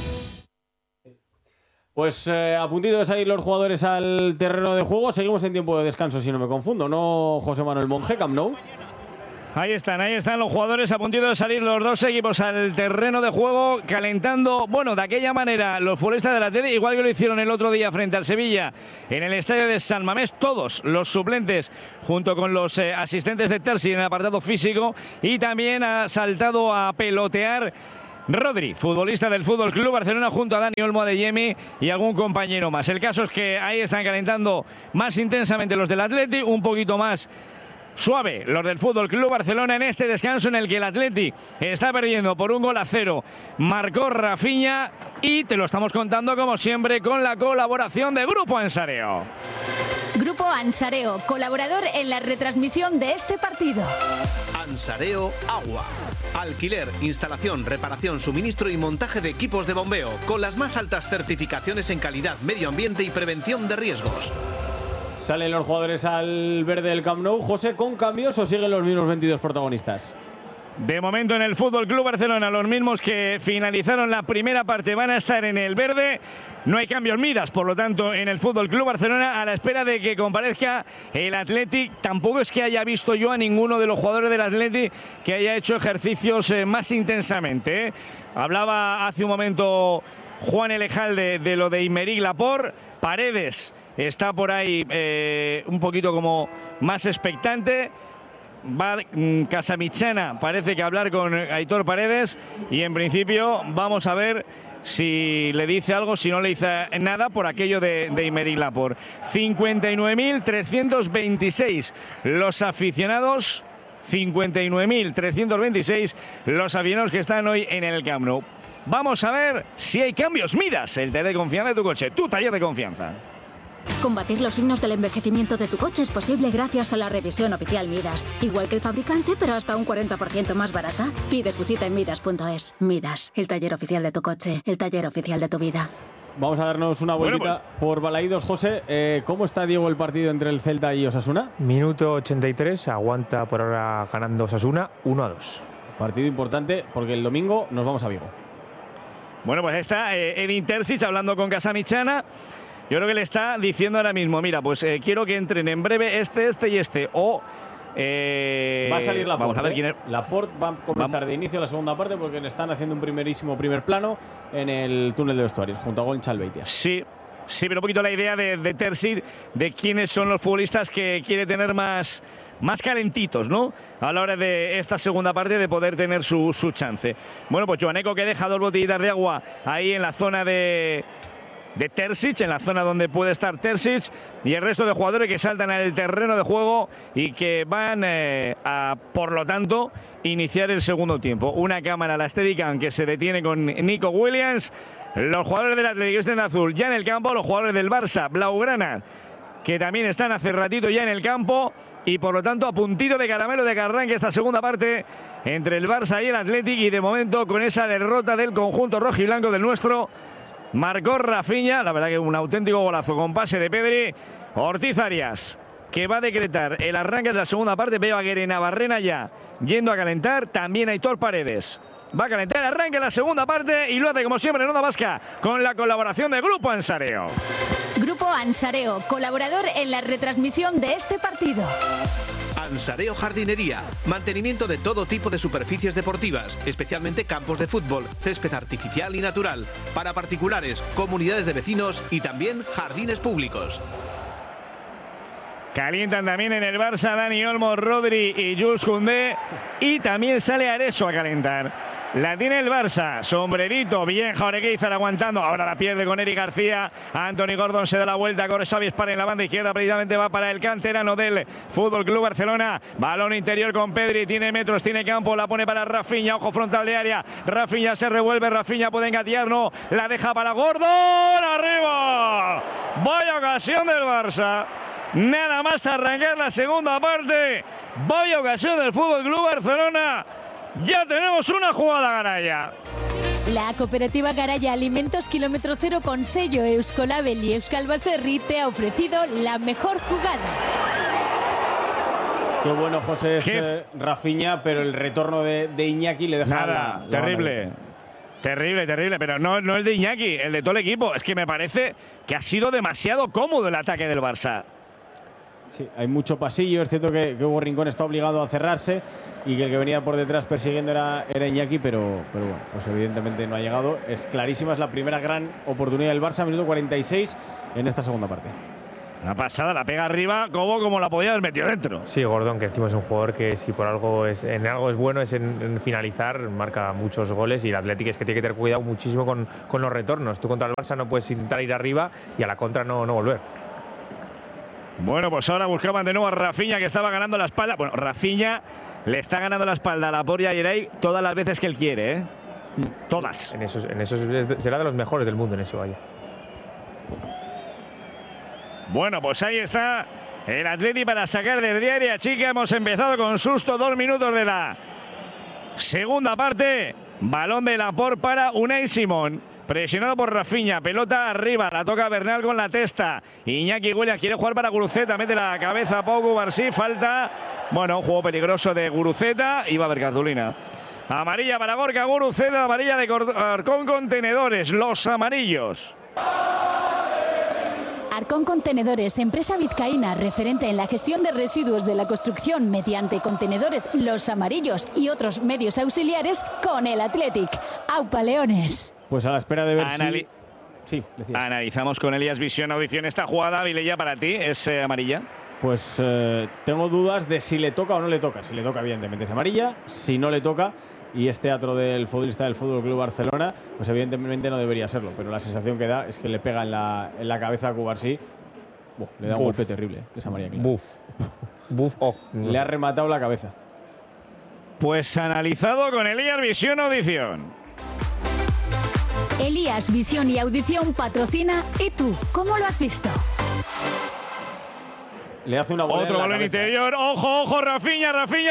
Pues a puntito de salir los jugadores al terreno de juego, seguimos en tiempo de descanso, si no me confundo, ¿no, José Manuel Monje, Camp Nou? Ahí están los jugadores a puntito de salir los dos equipos al terreno de juego, calentando, bueno, de aquella manera los futbolistas del Atleti, igual que lo hicieron el otro día frente al Sevilla en el estadio de San Mamés, todos los suplentes junto con los asistentes de Terzi en el apartado físico, y también ha saltado a pelotear Rodri, futbolista del Fútbol Club Barcelona, junto a Dani Olmo, Adeyemi y algún compañero más. El caso es que ahí están calentando más intensamente los del Atleti, un poquito más suave los del Fútbol Club Barcelona en este descanso en el que el Atleti está perdiendo por 1-0. Marcó Rafinha y te lo estamos contando como siempre con la colaboración de Grupo Ansareo. Grupo Ansareo, colaborador en la retransmisión de este partido. Ansareo Agua. Alquiler, instalación, reparación, suministro y montaje de equipos de bombeo con las más altas certificaciones en calidad, medio ambiente y prevención de riesgos. Salen los jugadores al verde del Camp Nou. José, ¿con cambios o siguen los mismos 22 protagonistas? De momento en el Fútbol Club Barcelona los mismos que finalizaron la primera parte van a estar en el verde. No hay cambios Midas, por lo tanto en el Fútbol Club Barcelona, a la espera de que comparezca el Athletic. Tampoco es que haya visto yo a ninguno de los jugadores del Athletic que haya hecho ejercicios más intensamente. Hablaba hace un momento Juan Elejalde de lo de Aymeric Laporte. Paredes está por ahí un poquito como más expectante. Va Casamichana, parece que hablar con Aitor Paredes, y en principio vamos a ver si le dice algo, si no le dice nada por aquello de Aymeric Laporte. 59.326 los aficionados, 59.326 los aficionados que están hoy en el Camp Nou. Vamos a ver si hay cambios. Midas, el taller de confianza de tu coche, tu taller de confianza. Combatir los signos del envejecimiento de tu coche es posible gracias a la revisión oficial Midas. Igual que el fabricante, pero hasta un 40% más barata. Pide tu cita en Midas.es. Midas, el taller oficial de tu coche, el taller oficial de tu vida. Vamos a darnos una vueltita por Balaídos, José. ¿Cómo está, Diego, el partido entre el Celta y Osasuna? Minuto 83, aguanta por ahora ganando Osasuna 1-2. Partido importante porque el domingo nos vamos a Vigo. Bueno, pues está Edin Terzic hablando con Casamichana. Yo creo que le está diciendo ahora mismo, mira, pues quiero que entren en breve este y este. O va a salir Laporte. Vamos a ver quién es. Laporte va a comenzar de inicio la segunda parte porque le están haciendo un primer plano en el túnel de vestuarios junto a Gonçal Beitia. Sí, pero un poquito la idea de Terzic de quiénes son los futbolistas que quiere tener más calentitos, ¿no? A la hora de esta segunda parte de poder tener su chance. Bueno, pues Joaneco, que deja 2 botellitas de agua ahí en la zona de Terzic, en la zona donde puede estar Terzic, y el resto de jugadores que saltan al terreno de juego y que van a, por lo tanto, iniciar el segundo tiempo. Una cámara, la Steadicam, que se detiene con Nico Williams. Los jugadores del Atlético están de azul ya en el campo, los jugadores del Barça, Blaugrana, que también están hace ratito ya en el campo, y por lo tanto a puntito de caramelo de que arranque esta segunda parte entre el Barça y el Athletic. Y de momento, con esa derrota del conjunto rojiblanco del nuestro, marcó Rafinha, la verdad que un auténtico golazo con pase de Pedri. Ortiz Arias, que va a decretar el arranque de la segunda parte. Veo a Guerena Barrena ya yendo a calentar, también Aitor Paredes va a calentar, arranca la segunda parte y lo hace como siempre en Onda Vasca con la colaboración de Grupo Ansareo. Grupo Ansareo, colaborador en la retransmisión de este partido. Ansareo Jardinería, mantenimiento de todo tipo de superficies deportivas, especialmente campos de fútbol, césped artificial y natural, para particulares, comunidades de vecinos y también jardines públicos. Calientan también en el Barça Dani Olmo, Rodri y Jules Koundé, y también sale Areso a calentar. La tiene el Barça, sombrerito, bien Jaureguizar aguantando, ahora la pierde con Eric García. Anthony Gordon se da la vuelta, corre Xavi Espar en la banda izquierda, precisamente va para el canterano del Fútbol Club Barcelona. Balón interior con Pedri, tiene metros, tiene campo, la pone para Rafinha, ojo frontal de área. Rafinha se revuelve, Rafinha puede engatillar, no, la deja para Gordon, arriba. Vaya ocasión del Barça. Nada más arrancar la segunda parte. Vaya ocasión del Fútbol Club Barcelona. Ya tenemos una jugada, Garaya. La cooperativa Garaya Alimentos Kilómetro Cero con sello Euskolabel y Euskal Baserri te ha ofrecido la mejor jugada. Qué bueno, José, es Rafinha, pero el retorno de Iñaki le deja nada, terrible. Terrible, pero no el de Iñaki, el de todo el equipo. Es que me parece que ha sido demasiado cómodo el ataque del Barça. Sí, hay mucho pasillo. Es cierto que Hugo Rincón está obligado a cerrarse y que el que venía por detrás persiguiendo era Iñaki, pero bueno, pues evidentemente no ha llegado. Es clarísima, es la primera gran oportunidad del Barça, minuto 46 en esta segunda parte. Una pasada, la pega arriba como la podía haber metido dentro. Sí, Gordon, que encima es un jugador que si por algo es bueno, es en finalizar, marca muchos goles, y el Athletic es que tiene que tener cuidado muchísimo con los retornos. Tú contra el Barça no puedes intentar ir arriba y a la contra no volver. Bueno, pues ahora buscaban de nuevo a Rafinha, que estaba ganando la espalda. Bueno, Rafinha le está ganando la espalda a Laporte y a Yeray todas las veces que él quiere, ¿eh? Todas. En eso será de los mejores del mundo en eso, vaya. Bueno, pues ahí está el Atleti para sacar desde área chica. Hemos empezado con susto, 2 minutos de la segunda parte. Balón de Laporte para Unai Simón. Presionado por Rafinha, pelota arriba, la toca Bernal con la testa. Iñaki Williams quiere jugar para Guruceta, mete la cabeza a Pau Cubarsí, falta. Bueno, un juego peligroso de Guruceta y va a haber cartulina. Amarilla para Gorka Guruceta, amarilla de Arcón Contenedores, los amarillos. Arcón Contenedores, empresa vizcaína referente en la gestión de residuos de la construcción mediante contenedores Los Amarillos y otros medios auxiliares con el Athletic. ¡Aupa, Leones! Pues a la espera de ver si... Sí, decías. Analizamos con Elías Visión Audición esta jugada. Vilella, para ti, ¿es amarilla? Pues tengo dudas de si le toca o no le toca. Si le toca, evidentemente es amarilla. Si no le toca, y es teatro del futbolista del Fútbol Club Barcelona, pues evidentemente no debería serlo. Pero la sensación que da es que le pega en la cabeza a Cubarsí. Le da un golpe terrible. Es amarilla, claro. Le ha rematado la cabeza. Pues analizado con Elías Visión Audición. Elías Visión y Audición patrocina. ¿Y tú, cómo lo has visto? Le hace una bola. Otro balón interior. Ojo, Rafinha.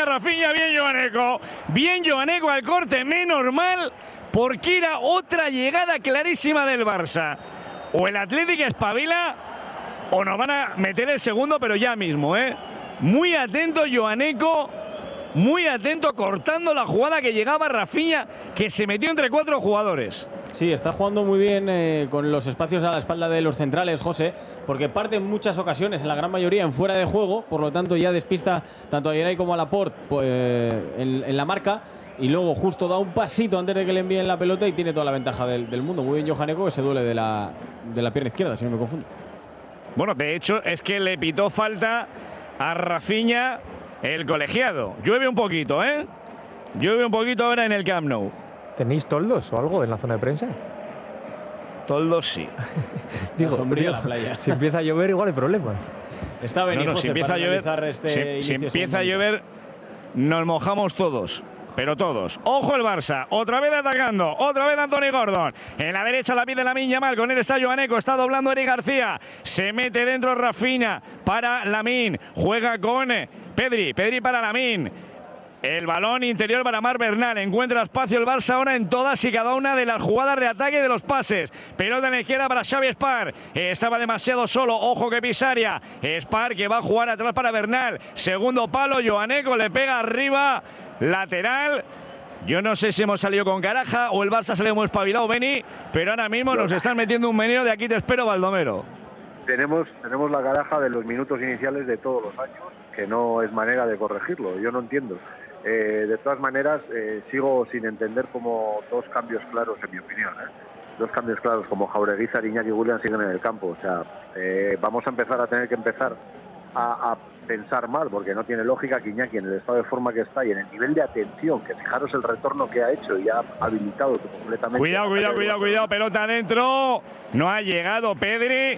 Bien Joaneco al corte, menos mal, porque era otra llegada clarísima del Barça. O el Atlético espabila o nos van a meter el segundo, pero ya mismo, ¿eh? Muy atento Joaneco, muy atento cortando la jugada que llegaba Rafinha, que se metió entre 4 jugadores. Sí, está jugando muy bien con los espacios a la espalda de los centrales, José, porque parte en muchas ocasiones, en la gran mayoría, en fuera de juego, por lo tanto ya despista tanto a Yeray como a Laporte en la marca, y luego justo da un pasito antes de que le envíen la pelota y tiene toda la ventaja del mundo. Muy bien Johaneco, que se duele de la pierna izquierda, si no me confundo. Bueno, de hecho es que le pitó falta a Rafinha el colegiado. Llueve un poquito, ¿eh? Llueve un poquito ahora en el Camp Nou. ¿Tenéis toldos o algo en la zona de prensa? Toldos sí. digo, la playa. Si empieza a llover igual hay problemas. Está bien, si empieza a llover, si empieza a llover, nos mojamos todos. Pero todos. Ojo el Barça. Otra vez atacando. Otra vez Anthony Gordon. En la derecha la pide Lamine Yamal. Con él está Joaneco. Está doblando Eric García. Se mete dentro Rafinha para Lamine. Juega con Pedri. Pedri para Lamine. El balón interior para Marc Bernal. Encuentra espacio el Barça ahora en todas y cada una de las jugadas de ataque y de los pases. Pelota en la izquierda para Xavi Espar. Estaba demasiado solo. Ojo que pisaria. Espar que va a jugar atrás para Bernal. Segundo palo. Joaneco le pega arriba. Lateral. Yo no sé si hemos salido con caraja o el Barça salió muy espabilado, Beni, pero ahora mismo nos están metiendo un meneo de aquí te espero, Baldomero. Tenemos la caraja de los minutos iniciales de todos los años, que no es manera de corregirlo. Yo no entiendo. De todas maneras, sigo sin entender como 2 cambios claros, en mi opinión. 2 cambios claros, como Jauregui, Iñaki y Williams siguen en el campo. O sea, vamos a tener que empezar a pensar mal, porque no tiene lógica que Iñaki, en el estado de forma que está y en el nivel de atención, que fijaros el retorno que ha hecho y ha habilitado completamente. Cuidado, pelota adentro. No ha llegado Pedri.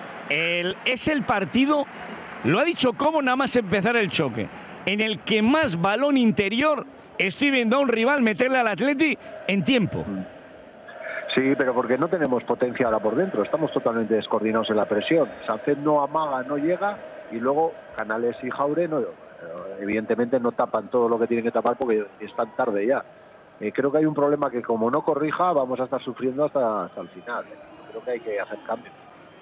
Es el partido, lo ha dicho como nada más empezar el choque, en el que más balón interior estoy viendo a un rival meterle al Atleti en tiempo. Sí, pero porque no tenemos potencia ahora por dentro, estamos totalmente descoordinados en la presión. Sánchez no amaga, no llega, y luego Canales y Jaure no Evidentemente no tapan todo lo que tienen que tapar porque están tarde ya. Creo que hay un problema que como no corrija vamos a estar sufriendo hasta el final. Creo que hay que hacer cambios.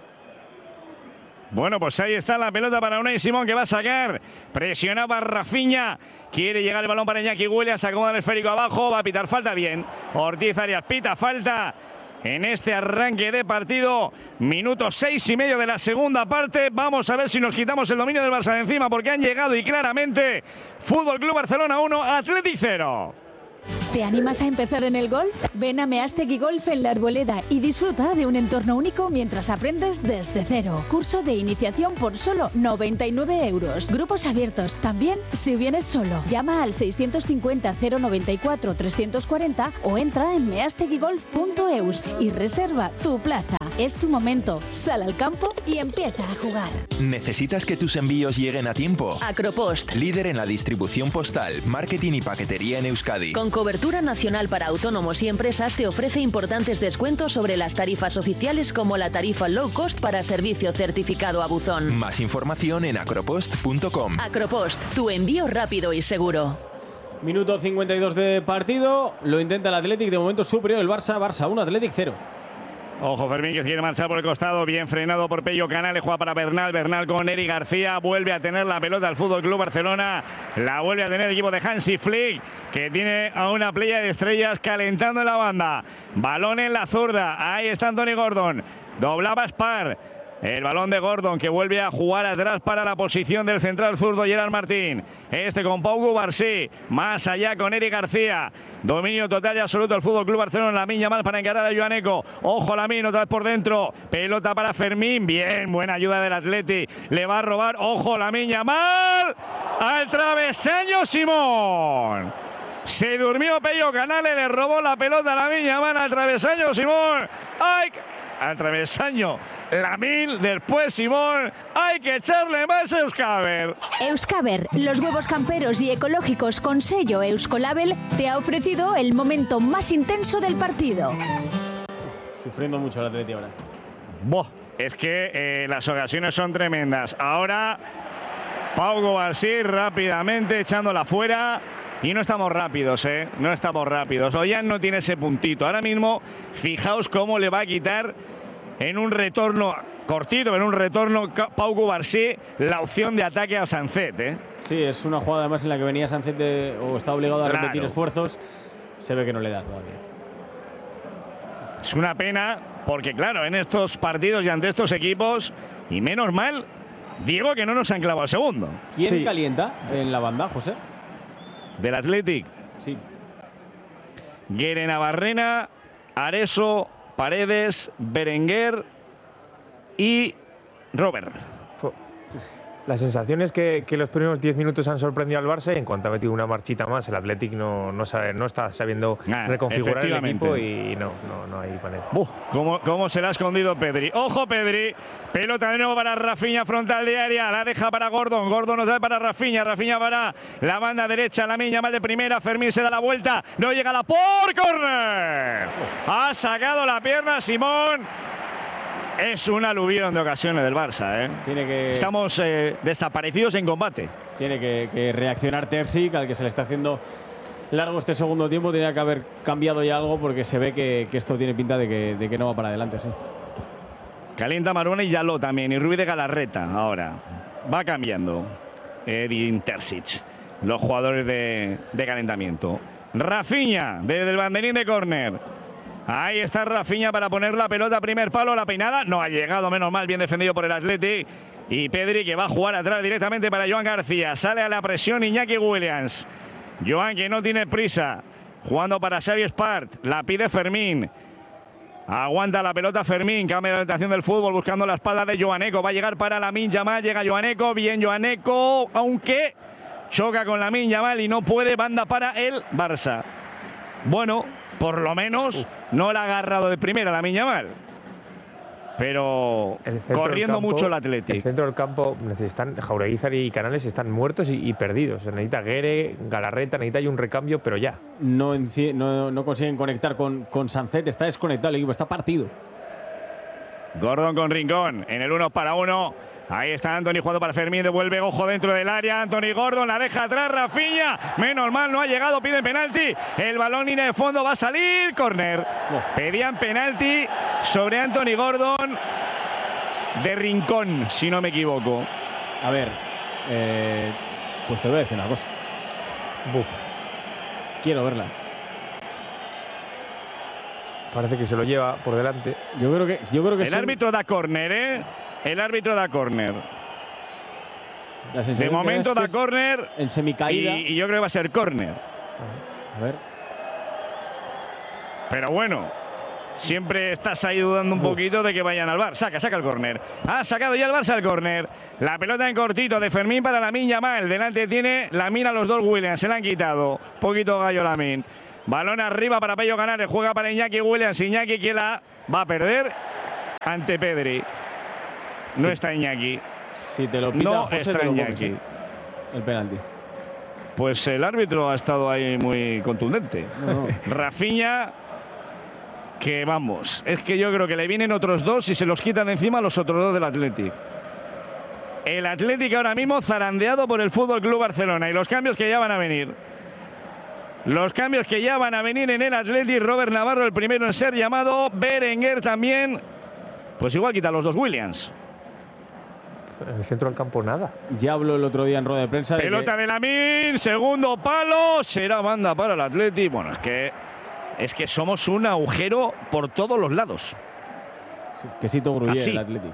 Bueno, pues ahí está la pelota para Unai Simón, que va a sacar. Presionaba Rafinha. Quiere llegar el balón para Iñaki Williams. Acomoda el esférico abajo. Va a pitar falta. Bien. Ortiz Arias pita falta en este arranque de partido. Minuto 6,5 de la segunda parte. Vamos a ver si nos quitamos el dominio del Barça de encima, porque han llegado y claramente Fútbol Club Barcelona 1, Athletic 0. ¿Te animas a empezar en el golf? Ven a Meastegui Golf en La Arboleda y disfruta de un entorno único mientras aprendes desde cero. Curso de iniciación por solo 99 euros. Grupos abiertos también si vienes solo. Llama al 650 094 340 o entra en measteguigolf.eus y reserva tu plaza. Es tu momento. Sal al campo y empieza a jugar. ¿Necesitas que tus envíos lleguen a tiempo? Acropost. Líder en la distribución postal, marketing y paquetería en Euskadi. Con cobertura nacional para autónomos y empresas, te ofrece importantes descuentos sobre las tarifas oficiales, como la tarifa low cost para servicio certificado a buzón. Más información en acropost.com. Acropost, tu envío rápido y seguro. Minuto 52 de partido. Lo intenta el Athletic. De momento superior el Barça. Barça 1, Athletic 0. Ojo, Fermín, que quiere marchar por el costado, bien frenado por Pello Canales, juega para Bernal, Bernal con Eric García, vuelve a tener la pelota al Fútbol Club Barcelona, la vuelve a tener el equipo de Hansi Flick, que tiene a una playa de estrellas calentando en la banda, balón en la zurda, ahí está Anthony Gordon, doblaba Spar, el balón de Gordon que vuelve a jugar atrás para la posición del central zurdo Gerard Martín, este con Pau Cubarsí, más allá con Eric García. Dominio total y absoluto del Fútbol Club Barcelona. Lamine Yamal para encarar a Joan Eco. Ojo, Lamine otra vez por dentro. Pelota para Fermín. Bien, buena ayuda del Atleti. Le va a robar. Ojo, Lamine Yamal. Al travesaño Simón. Se durmió Pello Canales. Le robó la pelota a Lamine Yamal al travesaño Simón. ¡Ay! Al travesaño Lamine, después Simón. Hay que echarle más Euskaber. Euskaber, los huevos camperos y ecológicos con sello Euskolabel, te ha ofrecido el momento más intenso del partido. Sufriendo mucho el Atleti ahora. Es que las ocasiones son tremendas. Ahora Pau Cubarsí rápidamente echándola fuera. Y no estamos rápidos, no estamos rápidos. Ollán no tiene ese puntito. Ahora mismo, fijaos cómo le va a quitar en un retorno cortito, en un retorno Pau Cubarsí, la opción de ataque a Sancet. Sí, es una jugada además en la que venía Sancet o está obligado a repetir esfuerzos. Se ve que no le da todavía. Es una pena, porque claro, en estos partidos y ante estos equipos, y menos mal, Diego, que no nos han clavado el segundo. ¿Quién calienta en la banda, José? Del Athletic. Sí. Guere Navarrena, Areso, Paredes, Berenguer y Robert. La sensación es que los primeros 10 minutos han sorprendido al Barça y en cuanto ha metido una marchita más, el Athletic no está sabiendo reconfigurar el equipo y no hay manera. ¿Cómo se la ha escondido Pedri? ¡Ojo, Pedri! Pelota de nuevo para Rafinha, frontal de área. La deja para Gordon. Gordon nos da para Rafinha. Rafinha para la banda derecha. Lamine Yamal de primera. Fermín se da la vuelta. No llega la por córner. Ha sacado la pierna Simón. Es un aluvión de ocasiones del Barça. Estamos desaparecidos en combate. Tiene que reaccionar Terzic, al que se le está haciendo largo este segundo tiempo. Tenía que haber cambiado ya algo, porque se ve que esto tiene pinta de que no va para adelante. Sí. Calienta Maruena y Yaló también. Y Ruiz de Galarreta ahora. Va cambiando Edin Terzic, los jugadores de calentamiento. Rafinha desde el banderín de córner. Ahí está Rafinha para poner la pelota, primer palo, la peinada. No ha llegado, menos mal, bien defendido por el Athletic. Y Pedri, que va a jugar atrás directamente para Joan García. Sale a la presión Iñaki Williams. Joan, que no tiene prisa. Jugando para Xavi Espart. La pide Fermín. Aguanta la pelota Fermín. Cambia la orientación del fútbol buscando la espalda de Joan Eco. Va a llegar para Lamine Yamal. Llega Joan Eco. Bien Joan Eco. Aunque choca con Lamine Yamal y no puede. Banda para el Barça. Bueno, por lo menos no la ha agarrado de primera Lamine Yamal. Pero corriendo mucho el Athletic. El centro del campo necesitan, Jaureguizar y Canales están muertos y perdidos. Necesita Guere, Galarreta, necesita un recambio, pero ya. No consiguen conectar con Sancet, está desconectado el equipo, está partido. Gordon con Rincón en el 1 para 1. Ahí está Anthony jugando para Fermín, devuelve ojo dentro del área, Anthony Gordon la deja atrás, Rafinha, menos mal no ha llegado, piden penalti, el balón línea de fondo va a salir, córner. Pedían penalti sobre Anthony Gordon de rincón, si no me equivoco. A ver, pues te voy a decir una cosa. Quiero verla. Parece que se lo lleva por delante. Yo creo que el árbitro da córner, ¿eh? El árbitro da córner. De momento da córner. En semicaída. Y yo creo que va a ser córner. A ver. Pero bueno, siempre estás ahí dudando un poquito de que vayan al VAR. Saca el córner. Ha sacado ya el Barça al córner. La pelota en cortito de Fermín para Lamine Yamal. Delante tiene Lamine a los dos Williams. Se la han quitado. Poquito gallo Lamine. Balón arriba para Pello Canales. Juega para Iñaki Williams. Iñaki que la va a perder ante Pedri. No está Iñaki. Si te lo pita, no José, está Iñaki. El penalti. Pues el árbitro ha estado ahí muy contundente. No. Rafinha, que vamos, es que yo creo que le vienen otros dos y se los quitan de encima los otros dos del Athletic. El Athletic ahora mismo zarandeado por el Fútbol Club Barcelona y los cambios que ya van a venir. Los cambios que ya van a venir en el Athletic. Robert Navarro el primero en ser llamado. Berenguer también. Pues igual quita los dos Williams. En el centro del campo nada. Ya habló el otro día en rueda de prensa. Pelota de Lamine, segundo palo. Será banda para el Athletic. Bueno, es que somos un agujero por todos los lados. Sí, quesito gruyere el Athletic.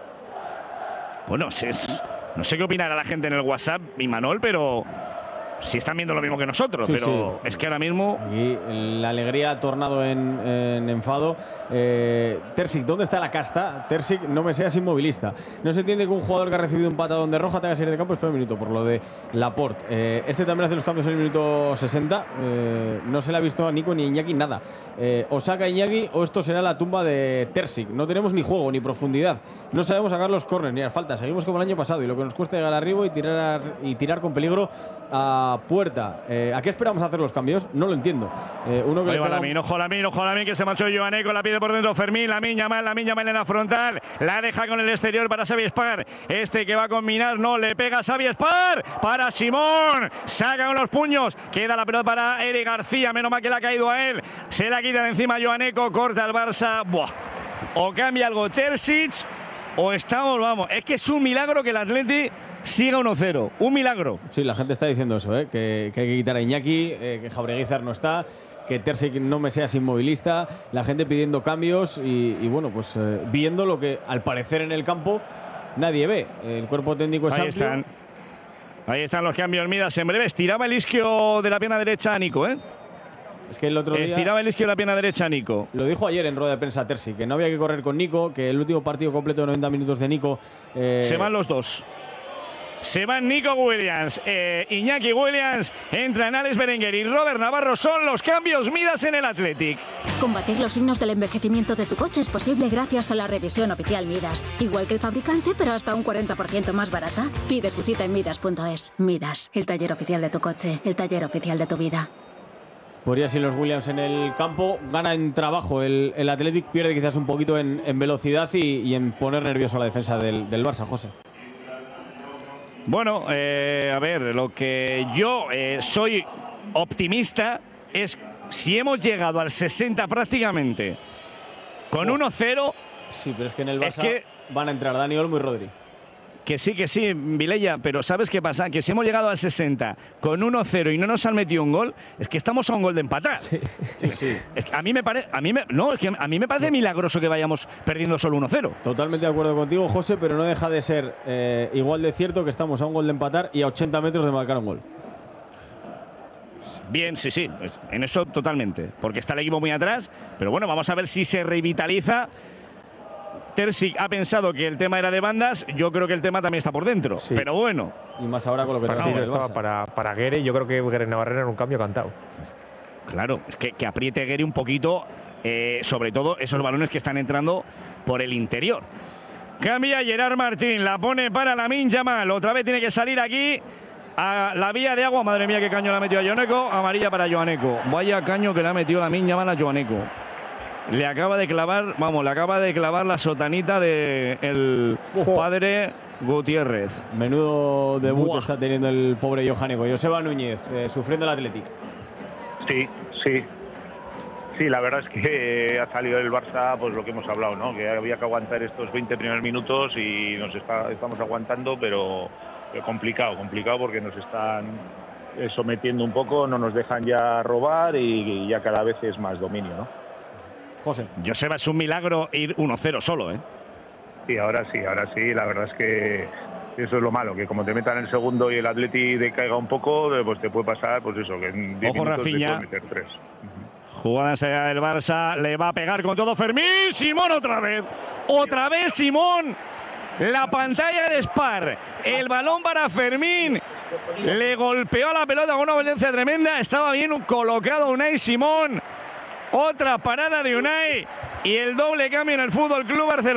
Bueno, no sé qué opinará la gente en el WhatsApp, Imanol, pero si están viendo lo mismo que nosotros, sí, pero sí. Es que ahora mismo… Aquí la alegría ha tornado en enfado. Terzic, ¿dónde está la casta? Terzic, no me seas inmovilista. No se entiende que un jugador que ha recibido un patadón de roja tenga que salir de campo. Espera un minuto, por lo de Laporte. Este también hace los cambios en el minuto 60. No se le ha visto a Nico ni a Iñaki nada. O saca Iñaki o esto será la tumba de Terzic. No tenemos ni juego ni profundidad. No sabemos sacar los córneres ni las faltas. Seguimos como el año pasado y lo que nos cuesta llegar arriba y tirar con peligro a puerta. ¿A qué esperamos hacer los cambios? No lo entiendo. Uno que Ahí va Lamine, ojo Lamine, que se marchó Joaneco, la pide por dentro Fermín, Lamine Yamal en la frontal, la deja con el exterior para Xavi Espar, que va a combinar, no, le pega Xavi Espar, para Simón, saca con los puños, queda la pelota para Eric García, menos mal que le ha caído a él, se la quita de encima Joaneco, corta el Barça, buah, o cambia algo Terzic, o estamos, vamos, es que es un milagro que el Atleti siga 1-0, un milagro. Sí, la gente está diciendo eso, que hay que quitar a Iñaki, que Jaureguizar no está, que Terzic no me seas inmovilista, la gente pidiendo cambios y bueno, pues viendo lo que al parecer en el campo nadie ve. El cuerpo técnico es amplio. Ahí están los cambios. Midas en breve. Estiraba el isquio de la pierna derecha a Nico, ¿eh? Es que el otro día estiraba el isquio de la pierna derecha a Nico. Lo dijo ayer en rueda de prensa Terzic, que no había que correr con Nico, que el último partido completo de 90 minutos de Nico… Se van los dos. Se van Nico Williams, Iñaki Williams, entran Alex Berenguer y Robert Navarro. Son los cambios. Midas en el Athletic. Combatir los signos del envejecimiento de tu coche es posible gracias a la revisión oficial Midas. Igual que el fabricante, pero hasta un 40% más barata. Pide tu cita en Midas.es. Midas, el taller oficial de tu coche, el taller oficial de tu vida. Podría ser los Williams en el campo. Gana en trabajo el Athletic, pierde quizás un poquito en velocidad y en poner nervioso a la defensa del Barça, José. Bueno, a ver, lo que yo soy optimista es si hemos llegado al 60 prácticamente con 1-0. Sí, pero es que en el Barça van a entrar Dani Olmo y Rodri. Que sí, Vilella, pero ¿sabes qué pasa? Que si hemos llegado al 60 con 1-0 y no nos han metido un gol, es que estamos a un gol de empatar. Sí. Es que a mí me parece milagroso que vayamos perdiendo solo 1-0. Totalmente de acuerdo contigo, José, pero no deja de ser igual de cierto que estamos a un gol de empatar y a 80 metros de marcar un gol. Bien, sí, pues en eso totalmente, porque está el equipo muy atrás, pero bueno, vamos a ver si se revitaliza. Terzic ha pensado que el tema era de bandas, yo creo que el tema también está por dentro, sí. Pero bueno. Y más ahora con lo que estaba para Guere, yo creo que Guere Navarrete era un cambio cantado. Claro, es que apriete Guere un poquito, sobre todo esos balones que están entrando por el interior. Cambia Gerard Martín, la pone para Lamine Yamal, otra vez tiene que salir aquí a la vía de agua. Madre mía, qué caño le ha metido a Joaneco, amarilla para Joaneco. Vaya caño que le ha metido Lamine Yamal a Joaneco. le acaba de clavar, la sotanita de el padre Gutiérrez. Menudo debut está teniendo el pobre Jojánico. Joseba Núñez, sufriendo el Athletic. Sí, la verdad es que ha salido el Barça, pues lo que hemos hablado, ¿no? Que había que aguantar estos 20 primeros minutos y estamos aguantando, pero complicado porque nos están sometiendo un poco, no nos dejan ya robar y ya cada vez es más dominio, ¿no? José. Joseba, es un milagro ir 1-0 solo, ¿eh? Sí, ahora sí, la verdad es que eso es lo malo, que como te metan el segundo y el Atleti decaiga un poco, pues te puede pasar, pues eso, que en 10 minutos Rafinha. te pueden meter 3. Jugada enseguida del Barça, le va a pegar con todo Fermín. Simón otra vez Simón. La pantalla de Spar, el balón para Fermín, le golpeó a la pelota con una violencia tremenda, estaba bien colocado Unai Simón. Otra parada de Unai y el doble cambio en el Fútbol Club Barcelona.